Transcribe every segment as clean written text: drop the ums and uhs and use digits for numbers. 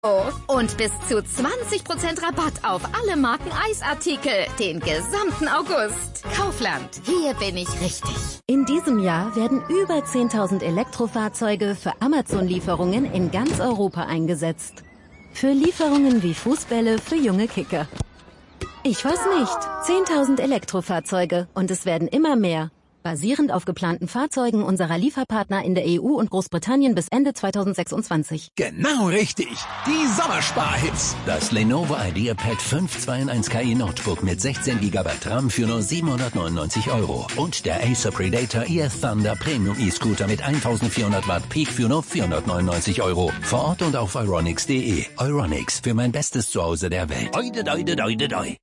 Und bis zu 20% Rabatt auf alle Marken Eisartikel. Den gesamten August. Kaufland, hier bin ich richtig. In diesem Jahr werden über 10.000 Elektrofahrzeuge für Amazon-Lieferungen in ganz Europa eingesetzt. Für Lieferungen wie Fußbälle für junge Kicker. Ich weiß nicht. 10.000 Elektrofahrzeuge und es werden immer mehr. Basierend auf geplanten Fahrzeugen unserer Lieferpartner in der EU und Großbritannien bis Ende 2026. Genau richtig. Die Sommersparhits. Das Lenovo IdeaPad 5 2-in-1 KI Notebook mit 16 GB RAM für nur 799 €. Und der Acer Predator EF Thunder Premium E-Scooter mit 1400 Watt Peak für nur 499 €. Vor Ort und auf euronics.de. Euronics, für mein bestes Zuhause der Welt. Oide, doide, doide, doi.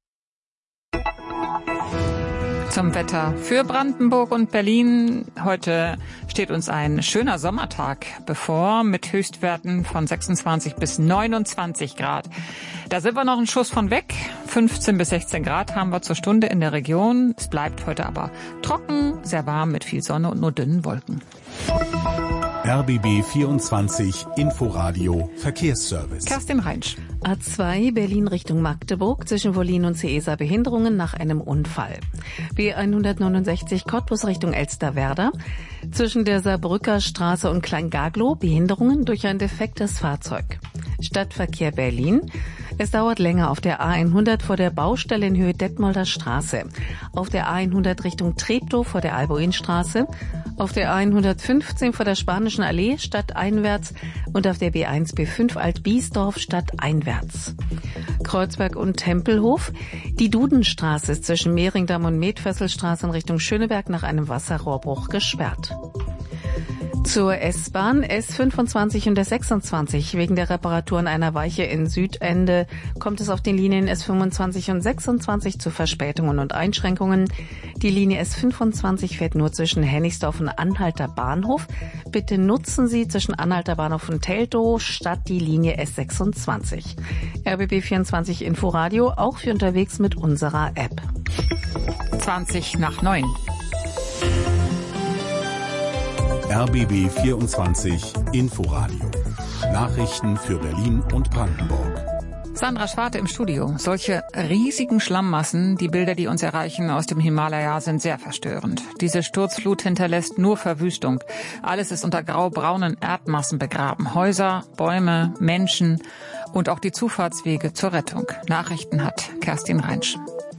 Zum Wetter für Brandenburg und Berlin. Heute steht uns ein schöner Sommertag bevor mit Höchstwerten von 26 bis 29 Grad. Da sind wir noch einen Schuss von weg. 15 bis 16 Grad haben wir zur Stunde in der Region. Es bleibt heute aber trocken, sehr warm mit viel Sonne und nur dünnen Wolken. RBB 24 Inforadio Verkehrsservice. Kerstin Reinsch. A2 Berlin Richtung Magdeburg zwischen Wollin und Seesa Behinderungen nach einem Unfall. B169 Cottbus Richtung Elsterwerda zwischen der Saarbrücker Straße und Kleingaglow Behinderungen durch ein defektes Fahrzeug. Stadtverkehr Berlin. Es dauert länger auf der A100 vor der Baustelle in Höhe Detmolder Straße. Auf der A100 Richtung Treptow vor der Alboinstraße. Auf der A115 vor der Spanischen Allee stadteinwärts und auf der B1 B5 Alt-Biesdorf stadteinwärts. Kreuzberg und Tempelhof. Die Dudenstraße ist zwischen Mehringdamm und Medfesselstraße in Richtung Schöneberg nach einem Wasserrohrbruch gesperrt. Zur S-Bahn S25 und S26. Wegen der Reparaturen einer Weiche in Südende kommt es auf den Linien S25 und 26 zu Verspätungen und Einschränkungen. Die Linie S25 fährt nur zwischen Hennigsdorf und Anhalter Bahnhof. Bitte nutzen Sie zwischen Anhalter Bahnhof und Teltow statt die Linie S26. RBB 24 Inforadio, auch für unterwegs mit unserer App. 20:09. RBB 24 Inforadio. Nachrichten für Berlin und Brandenburg. Sandra Schwarte im Studio. Solche riesigen Schlammmassen, die Bilder, die uns erreichen aus dem Himalaya, sind sehr verstörend. Diese Sturzflut hinterlässt nur Verwüstung. Alles ist unter grau-braunen Erdmassen begraben. Häuser, Bäume, Menschen und auch die Zufahrtswege zur Rettung. Nachrichten hat Kerstin Reinsch.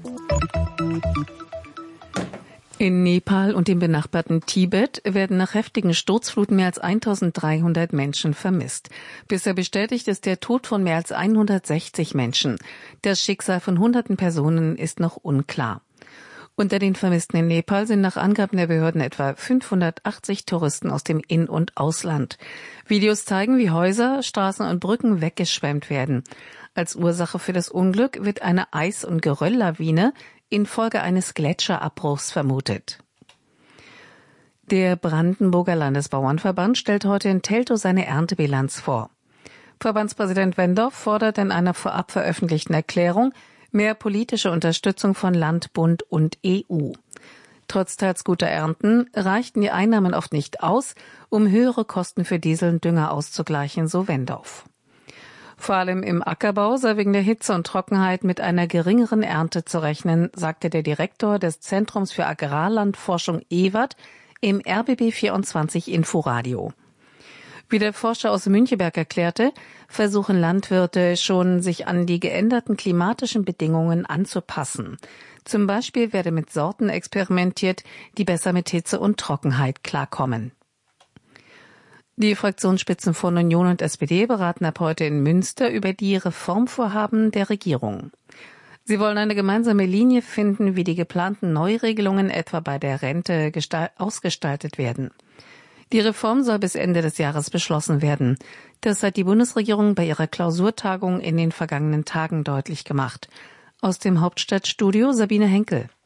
In Nepal und dem benachbarten Tibet werden nach heftigen Sturzfluten mehr als 1300 Menschen vermisst. Bisher bestätigt ist der Tod von mehr als 160 Menschen. Das Schicksal von hunderten Personen ist noch unklar. Unter den Vermissten in Nepal sind nach Angaben der Behörden etwa 580 Touristen aus dem In- und Ausland. Videos zeigen, wie Häuser, Straßen und Brücken weggeschwemmt werden. Als Ursache für das Unglück wird eine Eis- und Gerölllawine infolge eines Gletscherabbruchs vermutet. Der Brandenburger Landesbauernverband stellt heute in Teltow seine Erntebilanz vor. Verbandspräsident Wendorf fordert in einer vorab veröffentlichten Erklärung mehr politische Unterstützung von Land, Bund und EU. Trotz teils guter Ernten reichten die Einnahmen oft nicht aus, um höhere Kosten für Diesel und Dünger auszugleichen, so Wendorf. Vor allem im Ackerbau sei wegen der Hitze und Trockenheit mit einer geringeren Ernte zu rechnen, sagte der Direktor des Zentrums für Agrarlandforschung Ewert im RBB 24 Inforadio. Wie der Forscher aus Müncheberg erklärte, versuchen Landwirte schon, sich an die geänderten klimatischen Bedingungen anzupassen. Zum Beispiel werde mit Sorten experimentiert, die besser mit Hitze und Trockenheit klarkommen. Die Fraktionsspitzen von Union und SPD beraten ab heute in Münster über die Reformvorhaben der Regierung. Sie wollen eine gemeinsame Linie finden, wie die geplanten Neuregelungen etwa bei der Rente ausgestaltet werden. Die Reform soll bis Ende des Jahres beschlossen werden. Das hat die Bundesregierung bei ihrer Klausurtagung in den vergangenen Tagen deutlich gemacht. Aus dem Hauptstadtstudio Sabine Henkel.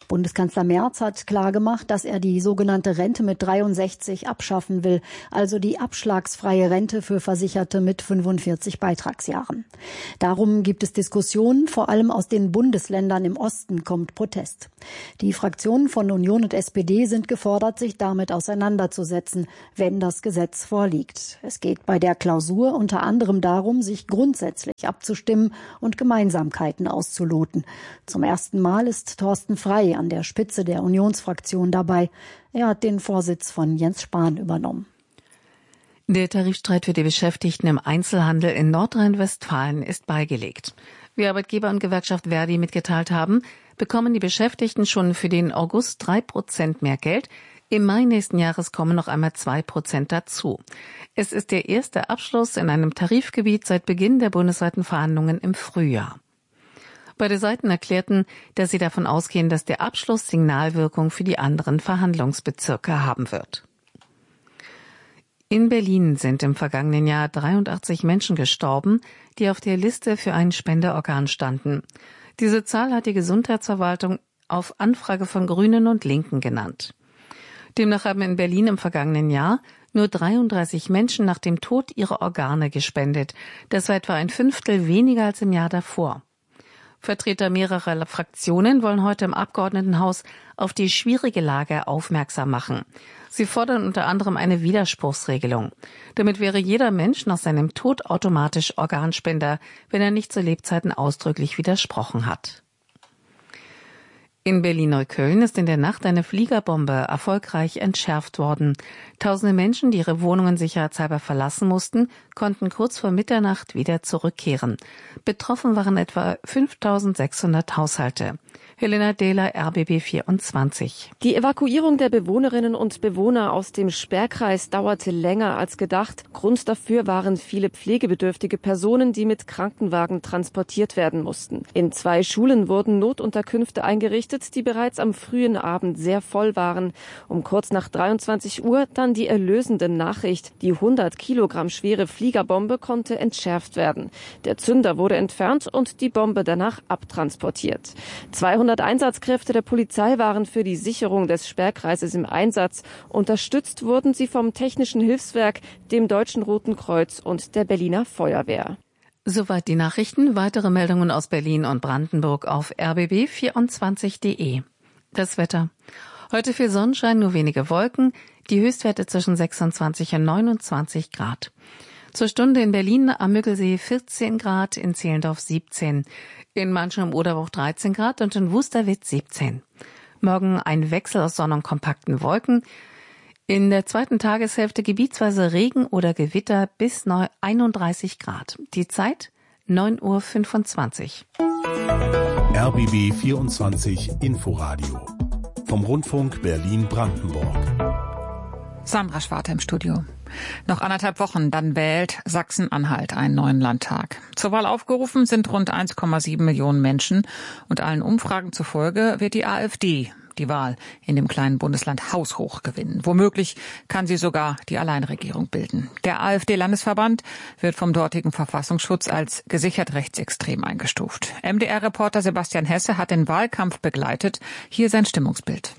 Bundeskanzler Merz hat klargemacht, dass er die sogenannte Rente mit 63 abschaffen will, also die abschlagsfreie Rente für Versicherte mit 45 Beitragsjahren. Darum gibt es Diskussionen, vor allem aus den Bundesländern im Osten kommt Protest. Die Fraktionen von Union und SPD sind gefordert, sich damit auseinanderzusetzen, wenn das Gesetz vorliegt. Es geht bei der Klausur unter anderem darum, sich grundsätzlich abzustimmen und Gemeinsamkeiten auszuloten. Zum ersten Mal ist Thorsten Frey an der Spitze der Unionsfraktion dabei. Er hat den Vorsitz von Jens Spahn übernommen. Der Tarifstreit für die Beschäftigten im Einzelhandel in Nordrhein-Westfalen ist beigelegt. Wie Arbeitgeber und Gewerkschaft Verdi mitgeteilt haben, bekommen die Beschäftigten schon für den August 3% mehr Geld. Im Mai nächsten Jahres kommen noch einmal 2% dazu. Es ist der erste Abschluss in einem Tarifgebiet seit Beginn der bundesweiten Verhandlungen im Frühjahr. Beide Seiten erklärten, dass sie davon ausgehen, dass der Abschluss Signalwirkung für die anderen Verhandlungsbezirke haben wird. In Berlin sind im vergangenen Jahr 83 Menschen gestorben, die auf der Liste für ein Spenderorgan standen. Diese Zahl hat die Gesundheitsverwaltung auf Anfrage von Grünen und Linken genannt. Demnach haben in Berlin im vergangenen Jahr nur 33 Menschen nach dem Tod ihre Organe gespendet. Das war etwa ein Fünftel weniger als im Jahr davor. Vertreter mehrerer Fraktionen wollen heute im Abgeordnetenhaus auf die schwierige Lage aufmerksam machen. Sie fordern unter anderem eine Widerspruchsregelung. Damit wäre jeder Mensch nach seinem Tod automatisch Organspender, wenn er nicht zu Lebzeiten ausdrücklich widersprochen hat. In Berlin-Neukölln ist in der Nacht eine Fliegerbombe erfolgreich entschärft worden. Tausende Menschen, die ihre Wohnungen sicherheitshalber verlassen mussten, konnten kurz vor Mitternacht wieder zurückkehren. Betroffen waren etwa 5.600 Haushalte. Helena Dehler, RBB 24. Die Evakuierung der Bewohnerinnen und Bewohner aus dem Sperrkreis dauerte länger als gedacht. Grund dafür waren viele pflegebedürftige Personen, die mit Krankenwagen transportiert werden mussten. In 2 Schulen wurden Notunterkünfte eingerichtet, die bereits am frühen Abend sehr voll waren. Um kurz nach 23 Uhr dann die erlösende Nachricht. Die 100 Kilogramm schwere Fliegerbombe konnte entschärft werden. Der Zünder wurde entfernt und die Bombe danach abtransportiert. 200 Einsatzkräfte der Polizei waren für die Sicherung des Sperrkreises im Einsatz. Unterstützt wurden sie vom Technischen Hilfswerk, dem Deutschen Roten Kreuz und der Berliner Feuerwehr. Soweit die Nachrichten. Weitere Meldungen aus Berlin und Brandenburg auf rbb24.de. Das Wetter. Heute viel Sonnenschein, nur wenige Wolken. Die Höchstwerte zwischen 26 und 29 Grad. Zur Stunde in Berlin am Müggelsee 14 Grad, in Zehlendorf 17, in Manchen im Oderbruch 13 Grad und in Wusterwitz 17. Morgen ein Wechsel aus Sonne und kompakten Wolken. In der zweiten Tageshälfte gebietsweise Regen oder Gewitter bis 31 Grad. Die Zeit 9:25 Uhr. RBB 24 Inforadio vom Rundfunk Berlin-Brandenburg. Sandra Schwarte im Studio. Noch 1,5 Wochen, dann wählt Sachsen-Anhalt einen neuen Landtag. Zur Wahl aufgerufen sind rund 1,7 Millionen Menschen und allen Umfragen zufolge wird die AfD die Wahl in dem kleinen Bundesland haushoch gewinnen. Womöglich kann sie sogar die Alleinregierung bilden. Der AfD-Landesverband wird vom dortigen Verfassungsschutz als gesichert rechtsextrem eingestuft. MDR-Reporter Sebastian Hesse hat den Wahlkampf begleitet. Hier sein Stimmungsbild.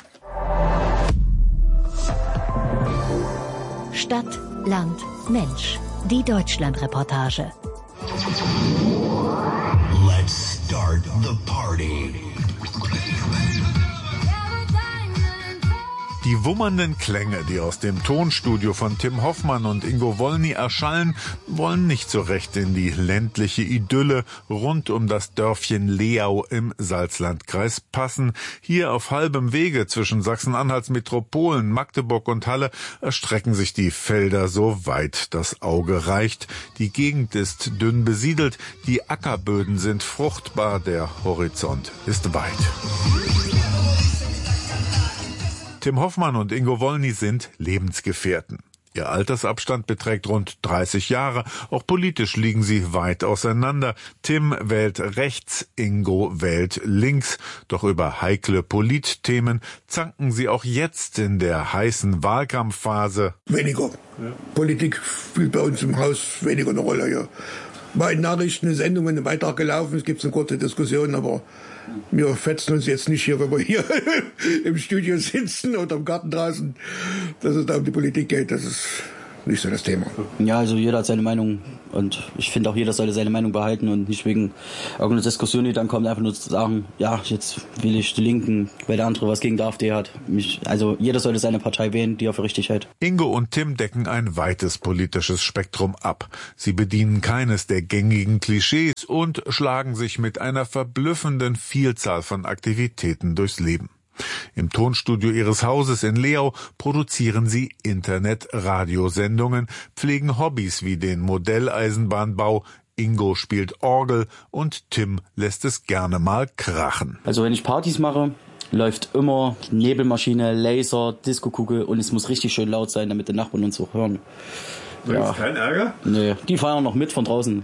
Stadt, Land, Mensch. Die Deutschland-Reportage. Let's start the party. Die wummernden Klänge, die aus dem Tonstudio von Tim Hoffmann und Ingo Wolny erschallen, wollen nicht so recht in die ländliche Idylle rund um das Dörfchen Leau im Salzlandkreis passen. Hier auf halbem Wege zwischen Sachsen-Anhalts Metropolen, Magdeburg und Halle erstrecken sich die Felder so weit das Auge reicht. Die Gegend ist dünn besiedelt, die Ackerböden sind fruchtbar, der Horizont ist weit. Tim Hoffmann und Ingo Wolny sind Lebensgefährten. Ihr Altersabstand beträgt rund 30 Jahre. Auch politisch liegen sie weit auseinander. Tim wählt rechts, Ingo wählt links. Doch über heikle Politthemen zanken sie auch jetzt in der heißen Wahlkampfphase. Weniger. Ja. Politik spielt bei uns im Haus weniger eine Rolle, ja. war in Nachrichten, in Sendungen ein Beitrag gelaufen, es gibt eine kurze Diskussion, aber wir fetzen uns jetzt nicht hier, wenn wir hier im Studio sitzen oder im Garten draußen, dass es da um die Politik geht, das ist nicht so das Thema. Ja, also jeder hat seine Meinung und ich finde auch, jeder sollte seine Meinung behalten und nicht wegen irgendeiner Diskussion, die dann kommt, einfach nur zu sagen, ja, jetzt will ich die Linken, weil der andere was gegen die AfD hat. Also jeder sollte seine Partei wählen, die er für richtig hält. Ingo und Tim decken ein weites politisches Spektrum ab. Sie bedienen keines der gängigen Klischees und schlagen sich mit einer verblüffenden Vielzahl von Aktivitäten durchs Leben. Im Tonstudio ihres Hauses in Leau produzieren sie Internet-Radiosendungen, pflegen Hobbys wie den Modelleisenbahnbau, Ingo spielt Orgel und Tim lässt es gerne mal krachen. Also wenn ich Partys mache, läuft immer Nebelmaschine, Laser, Diskokugel und es muss richtig schön laut sein, damit die Nachbarn uns auch hören. Ja. Gibt's keinen Ärger? Nee, die feiern noch mit von draußen.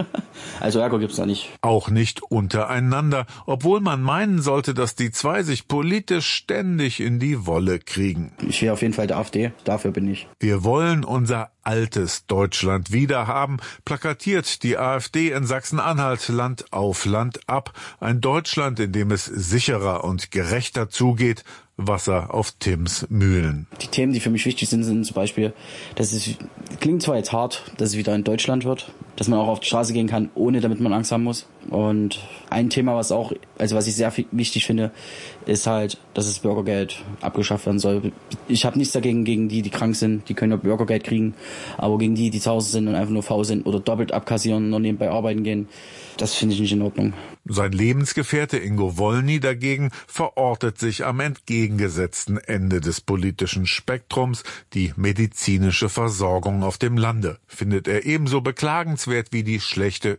Also Ärger gibt's da nicht. Auch nicht untereinander, obwohl man meinen sollte, dass die zwei sich politisch ständig in die Wolle kriegen. Ich wäre auf jeden Fall der AfD, dafür bin ich. Wir wollen unser altes Deutschland wiederhaben, plakatiert die AfD in Sachsen-Anhalt Land auf Land ab. Ein Deutschland, in dem es sicherer und gerechter zugeht. Wasser auf Tims Mühlen. Die Themen, die für mich wichtig sind, sind zum Beispiel, dass es klingt zwar jetzt hart, dass es wieder in Deutschland wird, dass man auch auf die Straße gehen kann, ohne damit man Angst haben muss. Und ein Thema, was ich sehr wichtig finde, ist halt, dass das Bürgergeld abgeschafft werden soll. Ich habe nichts dagegen, gegen die krank sind, die können ja Bürgergeld kriegen, aber gegen die zu Hause sind und einfach nur faul sind oder doppelt abkassieren und nur nebenbei arbeiten gehen, das finde ich nicht in Ordnung. Sein Lebensgefährte Ingo Wollny dagegen verortet sich am entgegengesetzten Ende des politischen Spektrums. Die medizinische Versorgung auf dem Lande findet er ebenso beklagenswert wie die schlechte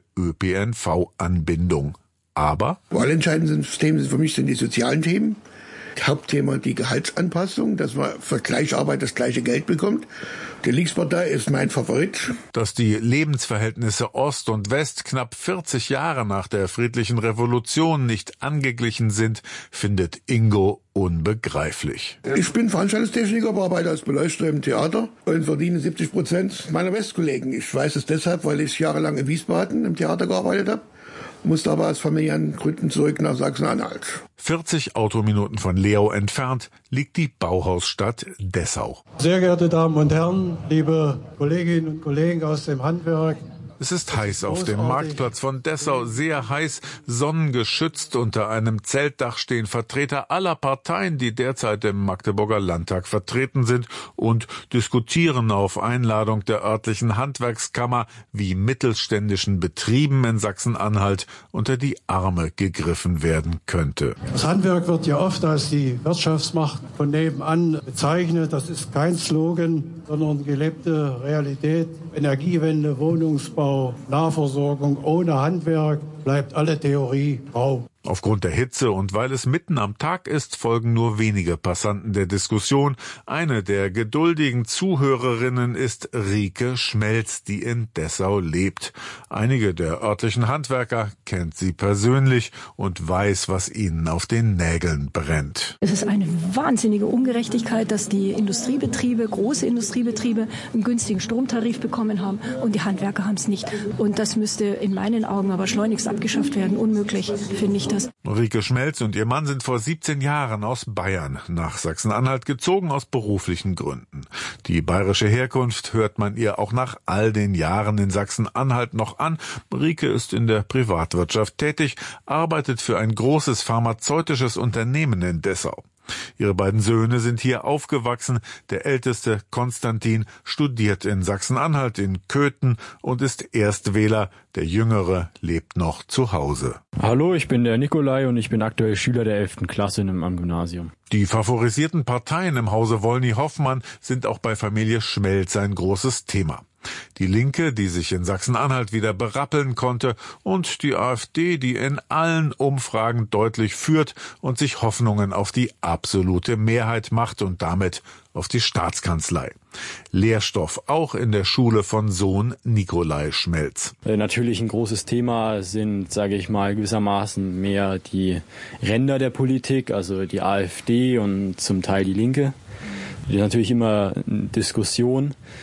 ÖPNV-Anbindung. Aber allentscheidend Themen für mich sind die sozialen Themen. Hauptthema die Gehaltsanpassung, dass man für gleiche Arbeit das gleiche Geld bekommt. Die Linkspartei ist mein Favorit. Dass die Lebensverhältnisse Ost und West knapp 40 Jahre nach der friedlichen Revolution nicht angeglichen sind, findet Ingo unbegreiflich. Ich bin Veranstaltungstechniker, arbeite als Beleuchter im Theater und verdiene 70% meiner Westkollegen. Ich weiß es deshalb, weil ich jahrelang in Wiesbaden im Theater gearbeitet habe. Musste aber aus familiären Gründen zurück nach Sachsen-Anhalt. 40 Autominuten von Leau entfernt liegt die Bauhausstadt Dessau. Sehr geehrte Damen und Herren, liebe Kolleginnen und Kollegen aus dem Handwerk. Es ist heiß auf dem Marktplatz von Dessau, sehr heiß, sonnengeschützt. Unter einem Zeltdach stehen Vertreter aller Parteien, die derzeit im Magdeburger Landtag vertreten sind und diskutieren auf Einladung der örtlichen Handwerkskammer, wie mittelständischen Betrieben in Sachsen-Anhalt unter die Arme gegriffen werden könnte. Das Handwerk wird ja oft als die Wirtschaftsmacht von nebenan bezeichnet. Das ist kein Slogan, sondern gelebte Realität. Energiewende, Wohnungsbau, Nahversorgung ohne Handwerk bleibt alle Theorie Raum. Aufgrund der Hitze und weil es mitten am Tag ist, folgen nur wenige Passanten der Diskussion. Eine der geduldigen Zuhörerinnen ist Rike Schmelz, die in Dessau lebt. Einige der örtlichen Handwerker kennt sie persönlich und weiß, was ihnen auf den Nägeln brennt. Es ist eine wahnsinnige Ungerechtigkeit, dass die Industriebetriebe, große Industriebetriebe, einen günstigen Stromtarif bekommen haben und die Handwerker haben es nicht. Und das müsste in meinen Augen aber schleunigst abgeschafft werden. Unmöglich, finde ich das. Rike Schmelz und ihr Mann sind vor 17 Jahren aus Bayern nach Sachsen-Anhalt gezogen aus beruflichen Gründen. Die bayerische Herkunft hört man ihr auch nach all den Jahren in Sachsen-Anhalt noch an. Rike ist in der Privatwirtschaft tätig, arbeitet für ein großes pharmazeutisches Unternehmen in Dessau. Ihre beiden Söhne sind hier aufgewachsen. Der älteste, Konstantin, studiert in Sachsen-Anhalt in Köthen und ist Erstwähler. Der jüngere lebt noch zu Hause. Hallo, ich bin der Nikolai und ich bin aktuell Schüler der 11. Klasse am Gymnasium. Die favorisierten Parteien im Hause Wollny-Hoffmann sind auch bei Familie Schmelz ein großes Thema. Die Linke, die sich in Sachsen-Anhalt wieder berappeln konnte, und die AfD, die in allen Umfragen deutlich führt und sich Hoffnungen auf die absolute Mehrheit macht und damit auf die Staatskanzlei. Lehrstoff auch in der Schule von Sohn Nikolai Schmelz. Natürlich ein großes Thema sind, sage ich mal, gewissermaßen mehr die Ränder der Politik, also die AfD und zum Teil die Linke. Das ist natürlich immer eine Diskussion.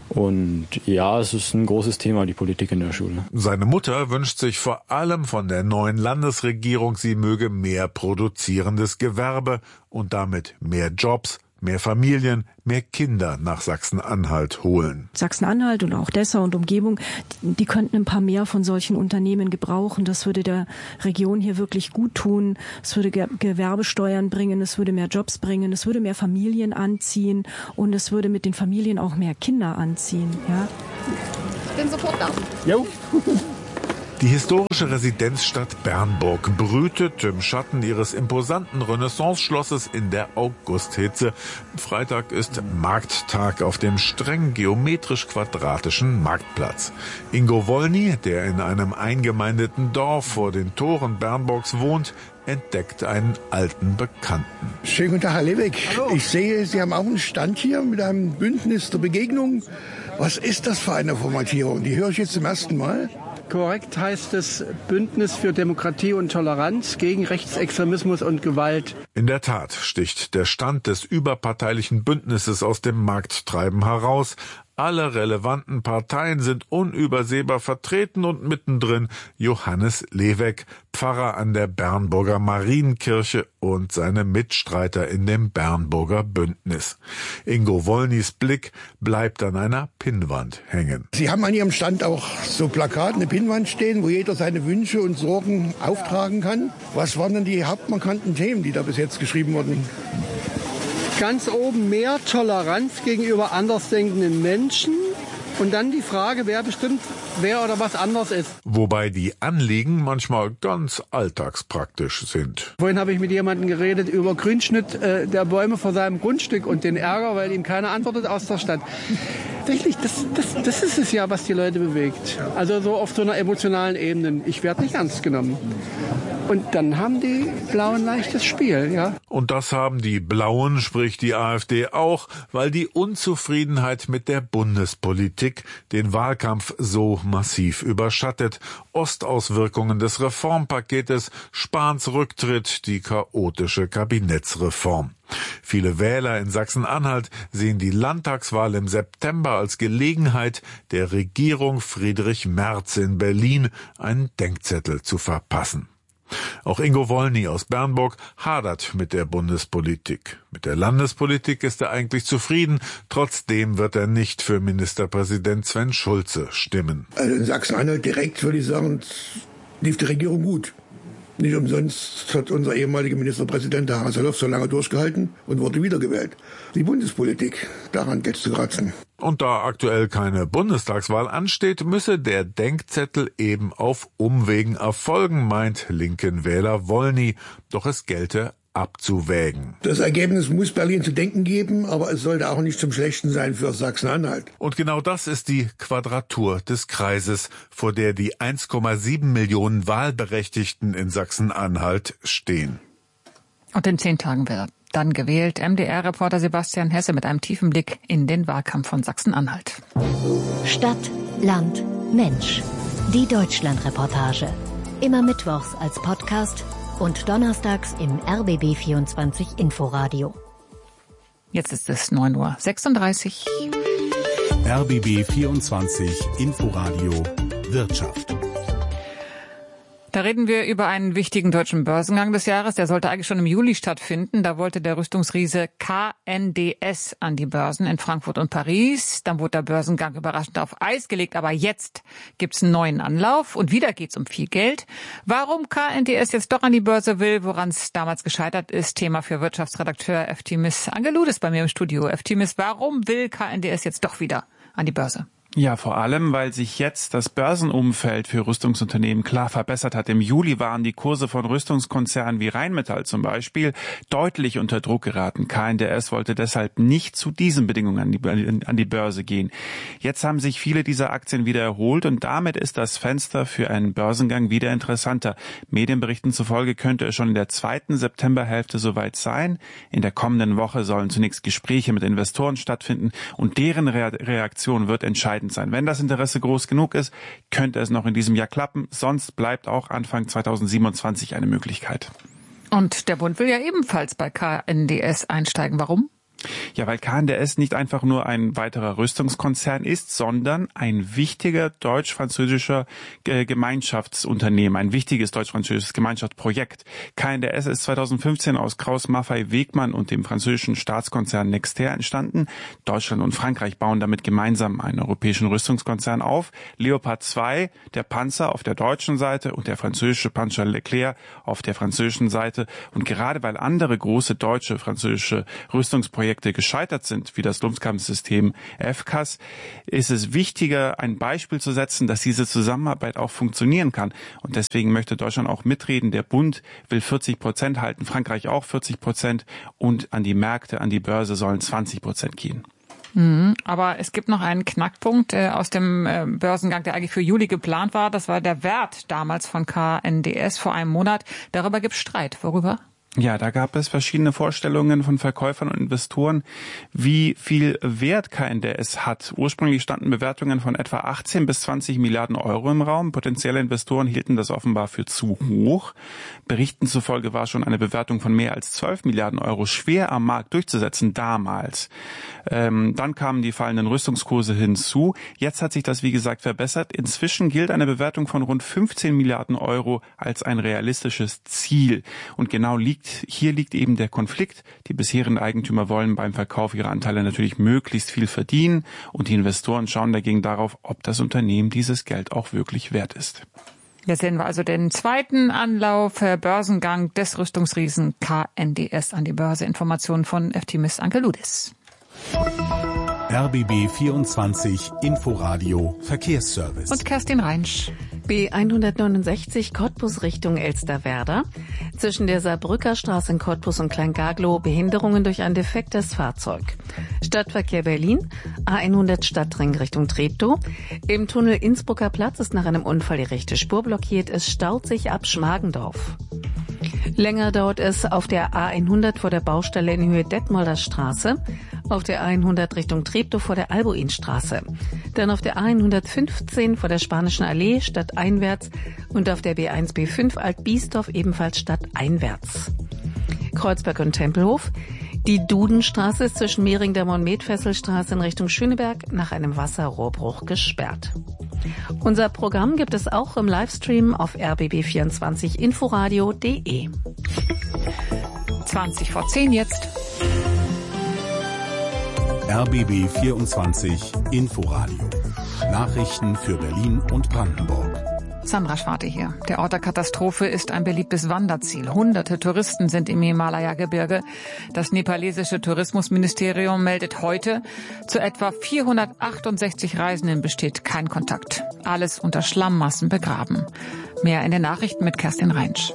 Und ja, es ist ein großes Thema, die Politik in der Schule. Seine Mutter wünscht sich vor allem von der neuen Landesregierung, sie möge mehr produzierendes Gewerbe und damit mehr Jobs, mehr Familien, mehr Kinder nach Sachsen-Anhalt holen. Sachsen-Anhalt und auch Dessau und Umgebung, die könnten ein paar mehr von solchen Unternehmen gebrauchen. Das würde der Region hier wirklich gut tun. Es würde Gewerbesteuern bringen, es würde mehr Jobs bringen, es würde mehr Familien anziehen und es würde mit den Familien auch mehr Kinder anziehen. Ja? Ich bin sofort da. Jo. Die historische Residenzstadt Bernburg brütet im Schatten ihres imposanten Renaissance-Schlosses in der Augusthitze. Freitag ist Markttag auf dem streng geometrisch-quadratischen Marktplatz. Ingo Wolny, der in einem eingemeindeten Dorf vor den Toren Bernburgs wohnt, entdeckt einen alten Bekannten. Schönen guten Tag, Herr Lebeck. Hallo. Ich sehe, Sie haben auch einen Stand hier mit einem Bündnis der Begegnung. Was ist das für eine Formatierung? Die höre ich jetzt zum ersten Mal. Korrekt heißt es Bündnis für Demokratie und Toleranz gegen Rechtsextremismus und Gewalt. In der Tat sticht der Stand des überparteilichen Bündnisses aus dem Markttreiben heraus. Alle relevanten Parteien sind unübersehbar vertreten und mittendrin Johannes Leweck, Pfarrer an der Bernburger Marienkirche und seine Mitstreiter in dem Bernburger Bündnis. Ingo Wolnys Blick bleibt an einer Pinnwand hängen. Sie haben an Ihrem Stand auch so Plakate, eine Pinnwand stehen, wo jeder seine Wünsche und Sorgen auftragen kann. Was waren denn die hauptmarkanten Themen, die da bis jetzt geschrieben wurden? Ganz oben mehr Toleranz gegenüber andersdenkenden Menschen und dann die Frage, wer bestimmt, wer oder was anders ist. Wobei die Anliegen manchmal ganz alltagspraktisch sind. Vorhin habe ich mit jemandem geredet über Grünschnitt der Bäume vor seinem Grundstück und den Ärger, weil ihm keiner antwortet aus der Stadt. Tatsächlich, das ist es ja, was die Leute bewegt. Also so auf so einer emotionalen Ebene. Ich werde nicht ernst genommen. Und dann haben die Blauen leichtes Spiel, ja. Und das haben die Blauen, sprich die AfD auch, weil die Unzufriedenheit mit der Bundespolitik den Wahlkampf so massiv überschattet. Ostauswirkungen des Reformpaketes, Spahns Rücktritt, die chaotische Kabinettsreform. Viele Wähler in Sachsen-Anhalt sehen die Landtagswahl im September als Gelegenheit, der Regierung Friedrich Merz in Berlin einen Denkzettel zu verpassen. Auch Ingo Wolny aus Bernburg hadert mit der Bundespolitik. Mit der Landespolitik ist er eigentlich zufrieden, trotzdem wird er nicht für Ministerpräsident Sven Schulze stimmen. Also in Sachsen-Anhalt direkt würde ich sagen, lief die Regierung gut. Nicht umsonst hat unser ehemaliger Ministerpräsident, Herr Haseloff, so lange durchgehalten und wurde wiedergewählt. Die Bundespolitik, daran geht's zu kratzen. Und da aktuell keine Bundestagswahl ansteht, müsse der Denkzettel eben auf Umwegen erfolgen, meint linken Wähler Wolny. Doch es gelte abzuwägen. Das Ergebnis muss Berlin zu denken geben, aber es sollte auch nicht zum Schlechten sein für Sachsen-Anhalt. Und genau das ist die Quadratur des Kreises, vor der die 1,7 Millionen Wahlberechtigten in Sachsen-Anhalt stehen. Und in 10 Tagen wird dann gewählt. MDR-Reporter Sebastian Hesse mit einem tiefen Blick in den Wahlkampf von Sachsen-Anhalt. Stadt, Land, Mensch. Die Deutschland-Reportage. Immer mittwochs als Podcast und donnerstags im RBB 24 Inforadio. Jetzt ist es 9:36 Uhr. RBB 24 Inforadio Wirtschaft. Da reden wir über einen wichtigen deutschen Börsengang des Jahres. Der sollte eigentlich schon im Juli stattfinden. Da wollte der Rüstungsriese KNDS an die Börsen in Frankfurt und Paris. Dann wurde der Börsengang überraschend auf Eis gelegt. Aber jetzt gibt's einen neuen Anlauf und wieder geht's um viel Geld. Warum KNDS jetzt doch an die Börse will, woran es damals gescheitert ist, Thema für Wirtschaftsredakteur Eftimis Angeloudis bei mir im Studio. Eftimis, warum will KNDS jetzt doch wieder an die Börse? Ja, vor allem, weil sich jetzt das Börsenumfeld für Rüstungsunternehmen klar verbessert hat. Im Juli waren die Kurse von Rüstungskonzernen wie Rheinmetall zum Beispiel deutlich unter Druck geraten. KNDS wollte deshalb nicht zu diesen Bedingungen an die Börse gehen. Jetzt haben sich viele dieser Aktien wieder erholt und damit ist das Fenster für einen Börsengang wieder interessanter. Medienberichten zufolge könnte es schon in der 2. Septemberhälfte soweit sein. In der kommenden Woche sollen zunächst Gespräche mit Investoren stattfinden und deren Reaktion wird entscheidend sein. Wenn das Interesse groß genug ist, könnte es noch in diesem Jahr klappen. Sonst bleibt auch Anfang 2027 eine Möglichkeit. Und der Bund will ja ebenfalls bei KNDS einsteigen. Warum? Ja, weil KNDS nicht einfach nur ein weiterer Rüstungskonzern ist, sondern ein wichtiger deutsch-französischer Gemeinschaftsunternehmen, ein wichtiges deutsch-französisches Gemeinschaftsprojekt. KNDS ist 2015 aus Krauss Maffei Wegmann und dem französischen Staatskonzern Nexter entstanden. Deutschland und Frankreich bauen damit gemeinsam einen europäischen Rüstungskonzern auf. Leopard 2, der Panzer auf der deutschen Seite und der französische Panzer Leclerc auf der französischen Seite. Und gerade weil andere große deutsche, französische Rüstungsprojekte gescheitert sind, wie das Luftkampfsystem FCAS, ist es wichtiger, ein Beispiel zu setzen, dass diese Zusammenarbeit auch funktionieren kann. Und deswegen möchte Deutschland auch mitreden. Der Bund will 40% halten, Frankreich auch 40% und an die Märkte, an die Börse sollen 20% gehen. Aber es gibt noch einen Knackpunkt aus dem Börsengang, der eigentlich für Juli geplant war. Das war der Wert damals von KNDS vor einem Monat. Darüber gibt es Streit. Worüber? Ja, da gab es verschiedene Vorstellungen von Verkäufern und Investoren, wie viel Wert KNDS hat. Ursprünglich standen Bewertungen von etwa 18 bis 20 Milliarden Euro im Raum. Potenzielle Investoren hielten das offenbar für zu hoch. Berichten zufolge war schon eine Bewertung von mehr als 12 Milliarden Euro schwer am Markt durchzusetzen, damals. Dann kamen die fallenden Rüstungskurse hinzu. Jetzt hat sich das, wie gesagt, verbessert. Inzwischen gilt eine Bewertung von rund 15 Milliarden Euro als ein realistisches Ziel. Und genau hier liegt eben der Konflikt. Die bisherigen Eigentümer wollen beim Verkauf ihrer Anteile natürlich möglichst viel verdienen und die Investoren schauen dagegen darauf, ob das Unternehmen dieses Geld auch wirklich wert ist. Jetzt sehen wir also den zweiten Anlauf, Börsengang des Rüstungsriesen KNDS an die Börse. Informationen von FT-Miss Anke Ludis. RBB 24 Inforadio Verkehrsservice. Und Kerstin Reinsch. B169 Cottbus Richtung Elsterwerda. Zwischen der Saarbrücker Straße in Cottbus und Kleingaglow Behinderungen durch ein defektes Fahrzeug. Stadtverkehr Berlin, A100 Stadtring Richtung Treptow. Im Tunnel Innsbrucker Platz ist nach einem Unfall die rechte Spur blockiert. Es staut sich ab Schmargendorf. Länger dauert es auf der A100 vor der Baustelle in Höhe Detmolder Straße, auf der A100 Richtung Treptow vor der Albuinstraße, dann auf der A115 vor der Spanischen Allee stadteinwärts und auf der B1 B5 Alt-Biesdorf ebenfalls stadteinwärts. Kreuzberg und Tempelhof. Die Dudenstraße ist zwischen Mehringdamm und Medfesselstraße in Richtung Schöneberg nach einem Wasserrohrbruch gesperrt. Unser Programm gibt es auch im Livestream auf rbb24inforadio.de. 20 vor 10 jetzt. RBB 24 Inforadio. Nachrichten für Berlin und Brandenburg. Sandra Schwarte hier. Der Ort der Katastrophe ist ein beliebtes Wanderziel. Hunderte Touristen sind im Himalaya-Gebirge. Das nepalesische Tourismusministerium meldet heute, zu etwa 468 Reisenden besteht kein Kontakt. Alles unter Schlammmassen begraben. Mehr in den Nachrichten mit Kerstin Reinsch.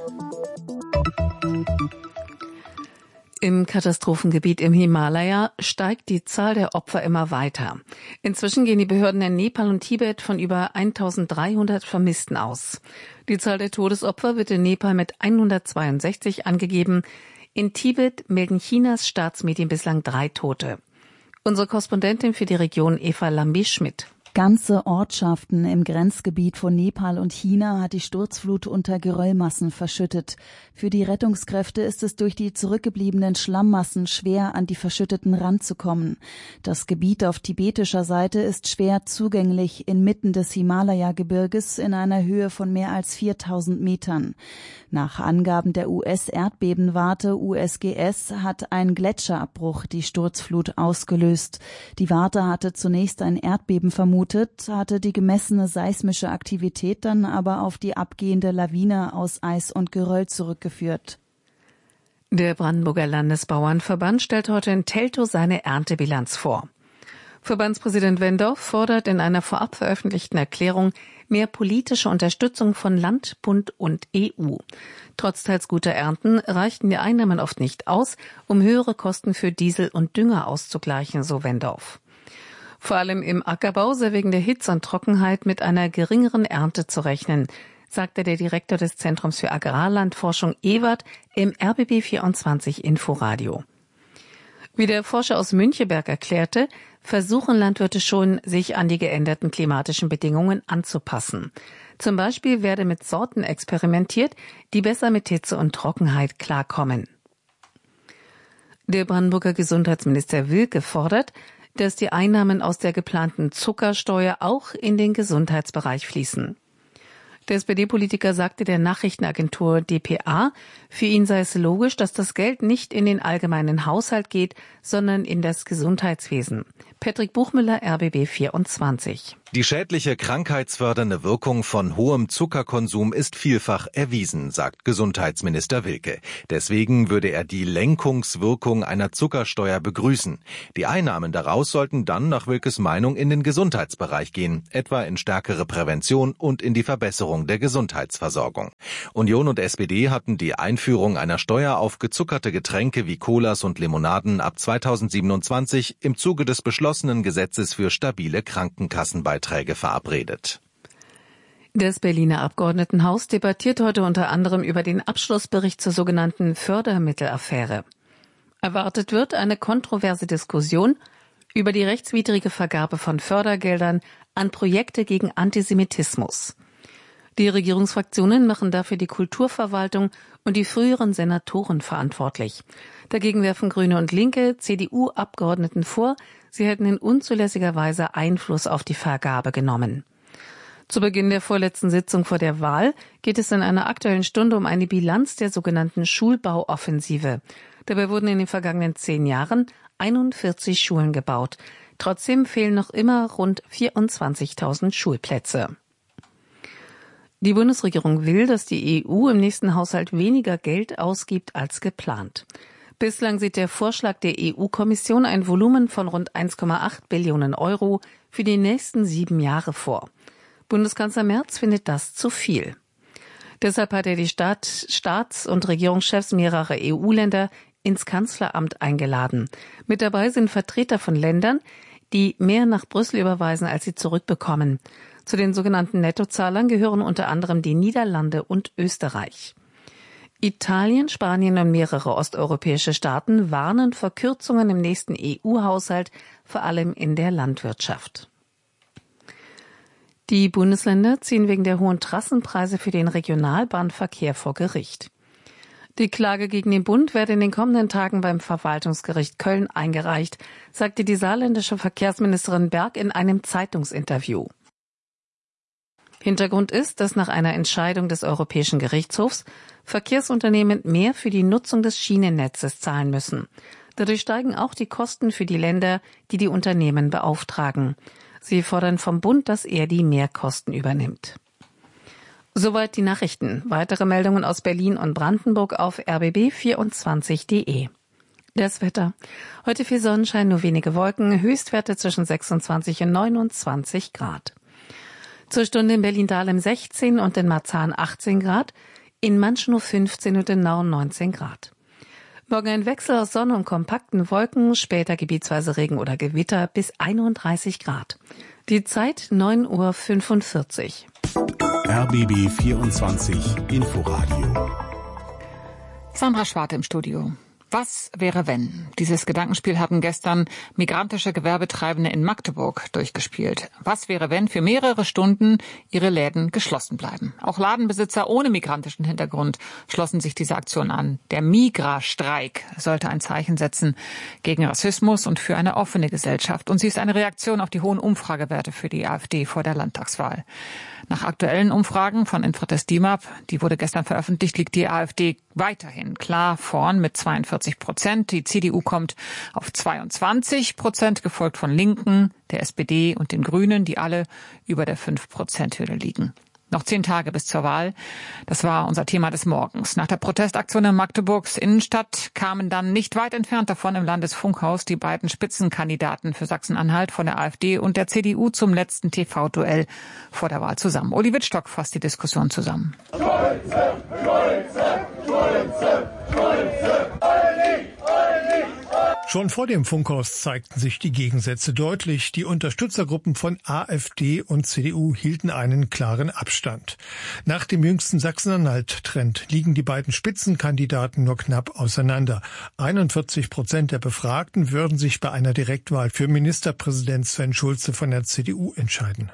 Im Katastrophengebiet im Himalaya steigt die Zahl der Opfer immer weiter. Inzwischen gehen die Behörden in Nepal und Tibet von über 1300 Vermissten aus. Die Zahl der Todesopfer wird in Nepal mit 162 angegeben. In Tibet melden Chinas Staatsmedien bislang 3 Tote. Unsere Korrespondentin für die Region Eva Lambi-Schmidt. Ganze Ortschaften im Grenzgebiet von Nepal und China hat die Sturzflut unter Geröllmassen verschüttet. Für die Rettungskräfte ist es durch die zurückgebliebenen Schlammmassen schwer, an die verschütteten ranzukommen. Das Gebiet auf tibetischer Seite ist schwer zugänglich inmitten des Himalaya-Gebirges in einer Höhe von mehr als 4000 Metern. Nach Angaben der US-Erdbebenwarte USGS hat ein Gletscherabbruch die Sturzflut ausgelöst. Die Warte hatte zunächst ein Erdbeben vermutet, hatte die gemessene seismische Aktivität dann aber auf die abgehende Lawine aus Eis und Geröll zurückgeführt. Der Brandenburger Landesbauernverband stellt heute in Teltow seine Erntebilanz vor. Verbandspräsident Wendorf fordert in einer vorab veröffentlichten Erklärung mehr politische Unterstützung von Land, Bund und EU. Trotz teils guter Ernten reichten die Einnahmen oft nicht aus, um höhere Kosten für Diesel und Dünger auszugleichen, so Wendorf. Vor allem im Ackerbau sei wegen der Hitze und Trockenheit mit einer geringeren Ernte zu rechnen, sagte der Direktor des Zentrums für Agrarlandforschung Ewert im RBB 24 Inforadio. Wie der Forscher aus Müncheberg erklärte, versuchen Landwirte schon, sich an die geänderten klimatischen Bedingungen anzupassen. Zum Beispiel werde mit Sorten experimentiert, die besser mit Hitze und Trockenheit klarkommen. Der Brandenburger Gesundheitsminister Wilke fordert, dass die Einnahmen aus der geplanten Zuckersteuer auch in den Gesundheitsbereich fließen. Der SPD-Politiker sagte der Nachrichtenagentur dpa, für ihn sei es logisch, dass das Geld nicht in den allgemeinen Haushalt geht, sondern in das Gesundheitswesen. Patrick Buchmüller, RBB 24. Die schädliche krankheitsfördernde Wirkung von hohem Zuckerkonsum ist vielfach erwiesen, sagt Gesundheitsminister Wilke. Deswegen würde er die Lenkungswirkung einer Zuckersteuer begrüßen. Die Einnahmen daraus sollten dann nach Wilkes Meinung in den Gesundheitsbereich gehen, etwa in stärkere Prävention und in die Verbesserung der Gesundheitsversorgung. Union und SPD hatten die Einführung einer Steuer auf gezuckerte Getränke wie Colas und Limonaden ab 2027 im Zuge des beschlossenen Gesetzes für stabile Krankenkassenbeiträge verabredet. Das Berliner Abgeordnetenhaus debattiert heute unter anderem über den Abschlussbericht zur sogenannten Fördermittelaffäre. Erwartet wird eine kontroverse Diskussion über die rechtswidrige Vergabe von Fördergeldern an Projekte gegen Antisemitismus. Die Regierungsfraktionen machen dafür die Kulturverwaltung und die früheren Senatoren verantwortlich. Dagegen werfen Grüne und Linke CDU-Abgeordneten vor, sie hätten in unzulässiger Weise Einfluss auf die Vergabe genommen. Zu Beginn der vorletzten Sitzung vor der Wahl geht es in einer Aktuellen Stunde um eine Bilanz der sogenannten Schulbauoffensive. Dabei wurden in den vergangenen 10 Jahren 41 Schulen gebaut. Trotzdem fehlen noch immer rund 24.000 Schulplätze. Die Bundesregierung will, dass die EU im nächsten Haushalt weniger Geld ausgibt als geplant. Bislang sieht der Vorschlag der EU-Kommission ein Volumen von rund 1,8 Billionen Euro für die nächsten 7 Jahre vor. Bundeskanzler Merz findet das zu viel. Deshalb hat er die Staats- und Regierungschefs mehrerer EU-Länder ins Kanzleramt eingeladen. Mit dabei sind Vertreter von Ländern, die mehr nach Brüssel überweisen, als sie zurückbekommen. Zu den sogenannten Nettozahlern gehören unter anderem die Niederlande und Österreich. Italien, Spanien und mehrere osteuropäische Staaten warnen vor Kürzungen im nächsten EU-Haushalt, vor allem in der Landwirtschaft. Die Bundesländer ziehen wegen der hohen Trassenpreise für den Regionalbahnverkehr vor Gericht. Die Klage gegen den Bund werde in den kommenden Tagen beim Verwaltungsgericht Köln eingereicht, sagte die saarländische Verkehrsministerin Berg in einem Zeitungsinterview. Hintergrund ist, dass nach einer Entscheidung des Europäischen Gerichtshofs Verkehrsunternehmen mehr für die Nutzung des Schienennetzes zahlen müssen. Dadurch steigen auch die Kosten für die Länder, die die Unternehmen beauftragen. Sie fordern vom Bund, dass er die Mehrkosten übernimmt. Soweit die Nachrichten. Weitere Meldungen aus Berlin und Brandenburg auf rbb24.de. Das Wetter. Heute viel Sonnenschein, nur wenige Wolken, Höchstwerte zwischen 26 und 29 Grad. Zur Stunde in Berlin-Dahlem 16 und in Marzahn 18 Grad, in Manschenow 15 und in Nauen 19 Grad. Morgen ein Wechsel aus Sonne und kompakten Wolken, später gebietsweise Regen oder Gewitter bis 31 Grad. Die Zeit 9:45 Uhr. RBB 24 Inforadio. Sandra Schwarte im Studio. Was wäre, wenn? Dieses Gedankenspiel haben gestern migrantische Gewerbetreibende in Magdeburg durchgespielt. Was wäre, wenn für mehrere Stunden ihre Läden geschlossen bleiben? Auch Ladenbesitzer ohne migrantischen Hintergrund schlossen sich dieser Aktion an. Der Migra-Streik sollte ein Zeichen setzen gegen Rassismus und für eine offene Gesellschaft. Und sie ist eine Reaktion auf die hohen Umfragewerte für die AfD vor der Landtagswahl. Nach aktuellen Umfragen von Infratest DIMAP, die wurde gestern veröffentlicht, liegt die AfD weiterhin klar vorn mit 42%. Die CDU kommt auf 22%, gefolgt von Linken, der SPD und den Grünen, die alle über der 5%-Hürde liegen. Noch 10 Tage bis zur Wahl. Das war unser Thema des Morgens. Nach der Protestaktion in Magdeburgs Innenstadt kamen dann nicht weit entfernt davon im Landesfunkhaus die beiden Spitzenkandidaten für Sachsen-Anhalt von der AfD und der CDU zum letzten TV-Duell vor der Wahl zusammen. Uli Wittstock fasst die Diskussion zusammen. Schon vor dem Funkhaus zeigten sich die Gegensätze deutlich. Die Unterstützergruppen von AfD und CDU hielten einen klaren Abstand. Nach dem jüngsten Sachsen-Anhalt-Trend liegen die beiden Spitzenkandidaten nur knapp auseinander. 41% der Befragten würden sich bei einer Direktwahl für Ministerpräsident Sven Schulze von der CDU entscheiden.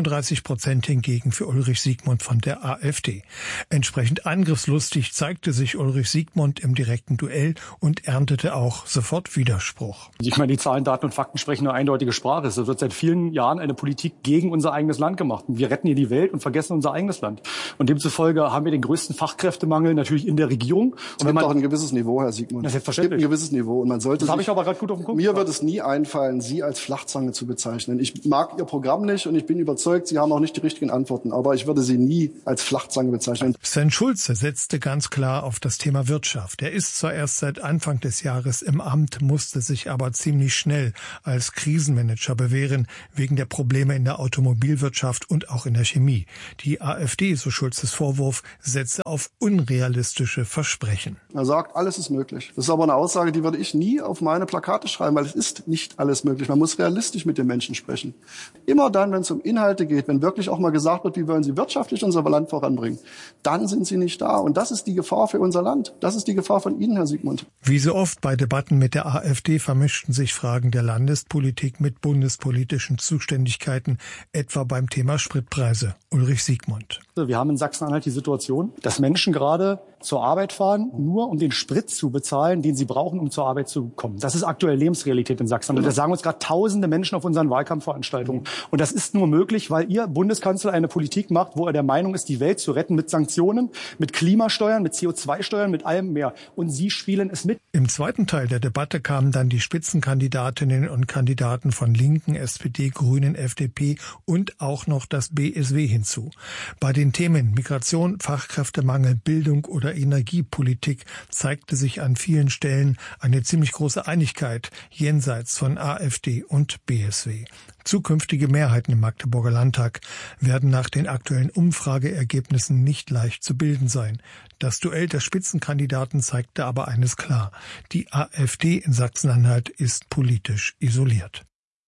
39% hingegen für Ulrich Siegmund von der AfD. Entsprechend angriffslustig zeigte sich Ulrich Siegmund im direkten Duell und erntete auch sofort Widerspruch. Ich meine, die Zahlen, Daten und Fakten sprechen eine eindeutige Sprache. Es wird seit vielen Jahren eine Politik gegen unser eigenes Land gemacht. Wir retten hier die Welt und vergessen unser eigenes Land. Und demzufolge haben wir den größten Fachkräftemangel natürlich in der Regierung. Es gibt auch ein gewisses Niveau, Herr Siegmund. Ja, Es selbstverständlich. gibt ein gewisses Niveau. Und man sollte das habe ich aber gerade gut auf dem Kopf. Mir wird es nie einfallen, Sie als Flachzange zu bezeichnen. Ich mag Ihr Programm nicht und ich bin überzeugt, Sie haben auch nicht die richtigen Antworten. Aber ich würde Sie nie als Flachzange bezeichnen. Sven Schulze setzte ganz klar auf das Thema Wirtschaft. Er ist zwar erst seit Anfang des Jahres im Amt, musste sich aber ziemlich schnell als Krisenmanager bewähren, wegen der Probleme in der Automobilwirtschaft und auch in der Chemie. Die AfD, so Schulzes Vorwurf, setze auf unrealistische Versprechen. Er sagt, alles ist möglich. Das ist aber eine Aussage, die würde ich nie auf meine Plakate schreiben, weil es ist nicht alles möglich. Man muss realistisch mit den Menschen sprechen. Immer dann, wenn es um Inhalte geht, wenn wirklich auch mal gesagt wird, wie wollen Sie wirtschaftlich unser Land voranbringen, dann sind Sie nicht da. Und das ist die Gefahr für unser Land. Das ist die Gefahr von Ihnen, Herr Siegmund. Wie so oft bei Debatten mit der AfD vermischten sich Fragen der Landespolitik mit bundespolitischen Zuständigkeiten, etwa beim Thema Spritpreise. Ulrich Siegmund. Wir haben in Sachsen-Anhalt die Situation, dass Menschen gerade zur Arbeit fahren, nur um den Sprit zu bezahlen, den sie brauchen, um zur Arbeit zu kommen. Das ist aktuell Lebensrealität in Sachsen. Und das sagen uns gerade tausende Menschen auf unseren Wahlkampfveranstaltungen. Und das ist nur möglich, weil Ihr Bundeskanzler eine Politik macht, wo er der Meinung ist, die Welt zu retten mit Sanktionen, mit Klimasteuern, mit CO2-Steuern, mit allem mehr. Und Sie spielen es mit. Im zweiten Teil der Debatte kamen dann die Spitzenkandidatinnen und Kandidaten von Linken, SPD, Grünen, FDP und auch noch das BSW hinzu. Bei den Themen Migration, Fachkräftemangel, Bildung oder Energiepolitik zeigte sich an vielen Stellen eine ziemlich große Einigkeit jenseits von AfD und BSW. Zukünftige Mehrheiten im Magdeburger Landtag werden nach den aktuellen Umfrageergebnissen nicht leicht zu bilden sein. Das Duell der Spitzenkandidaten zeigte aber eines klar: Die AfD in Sachsen-Anhalt ist politisch isoliert.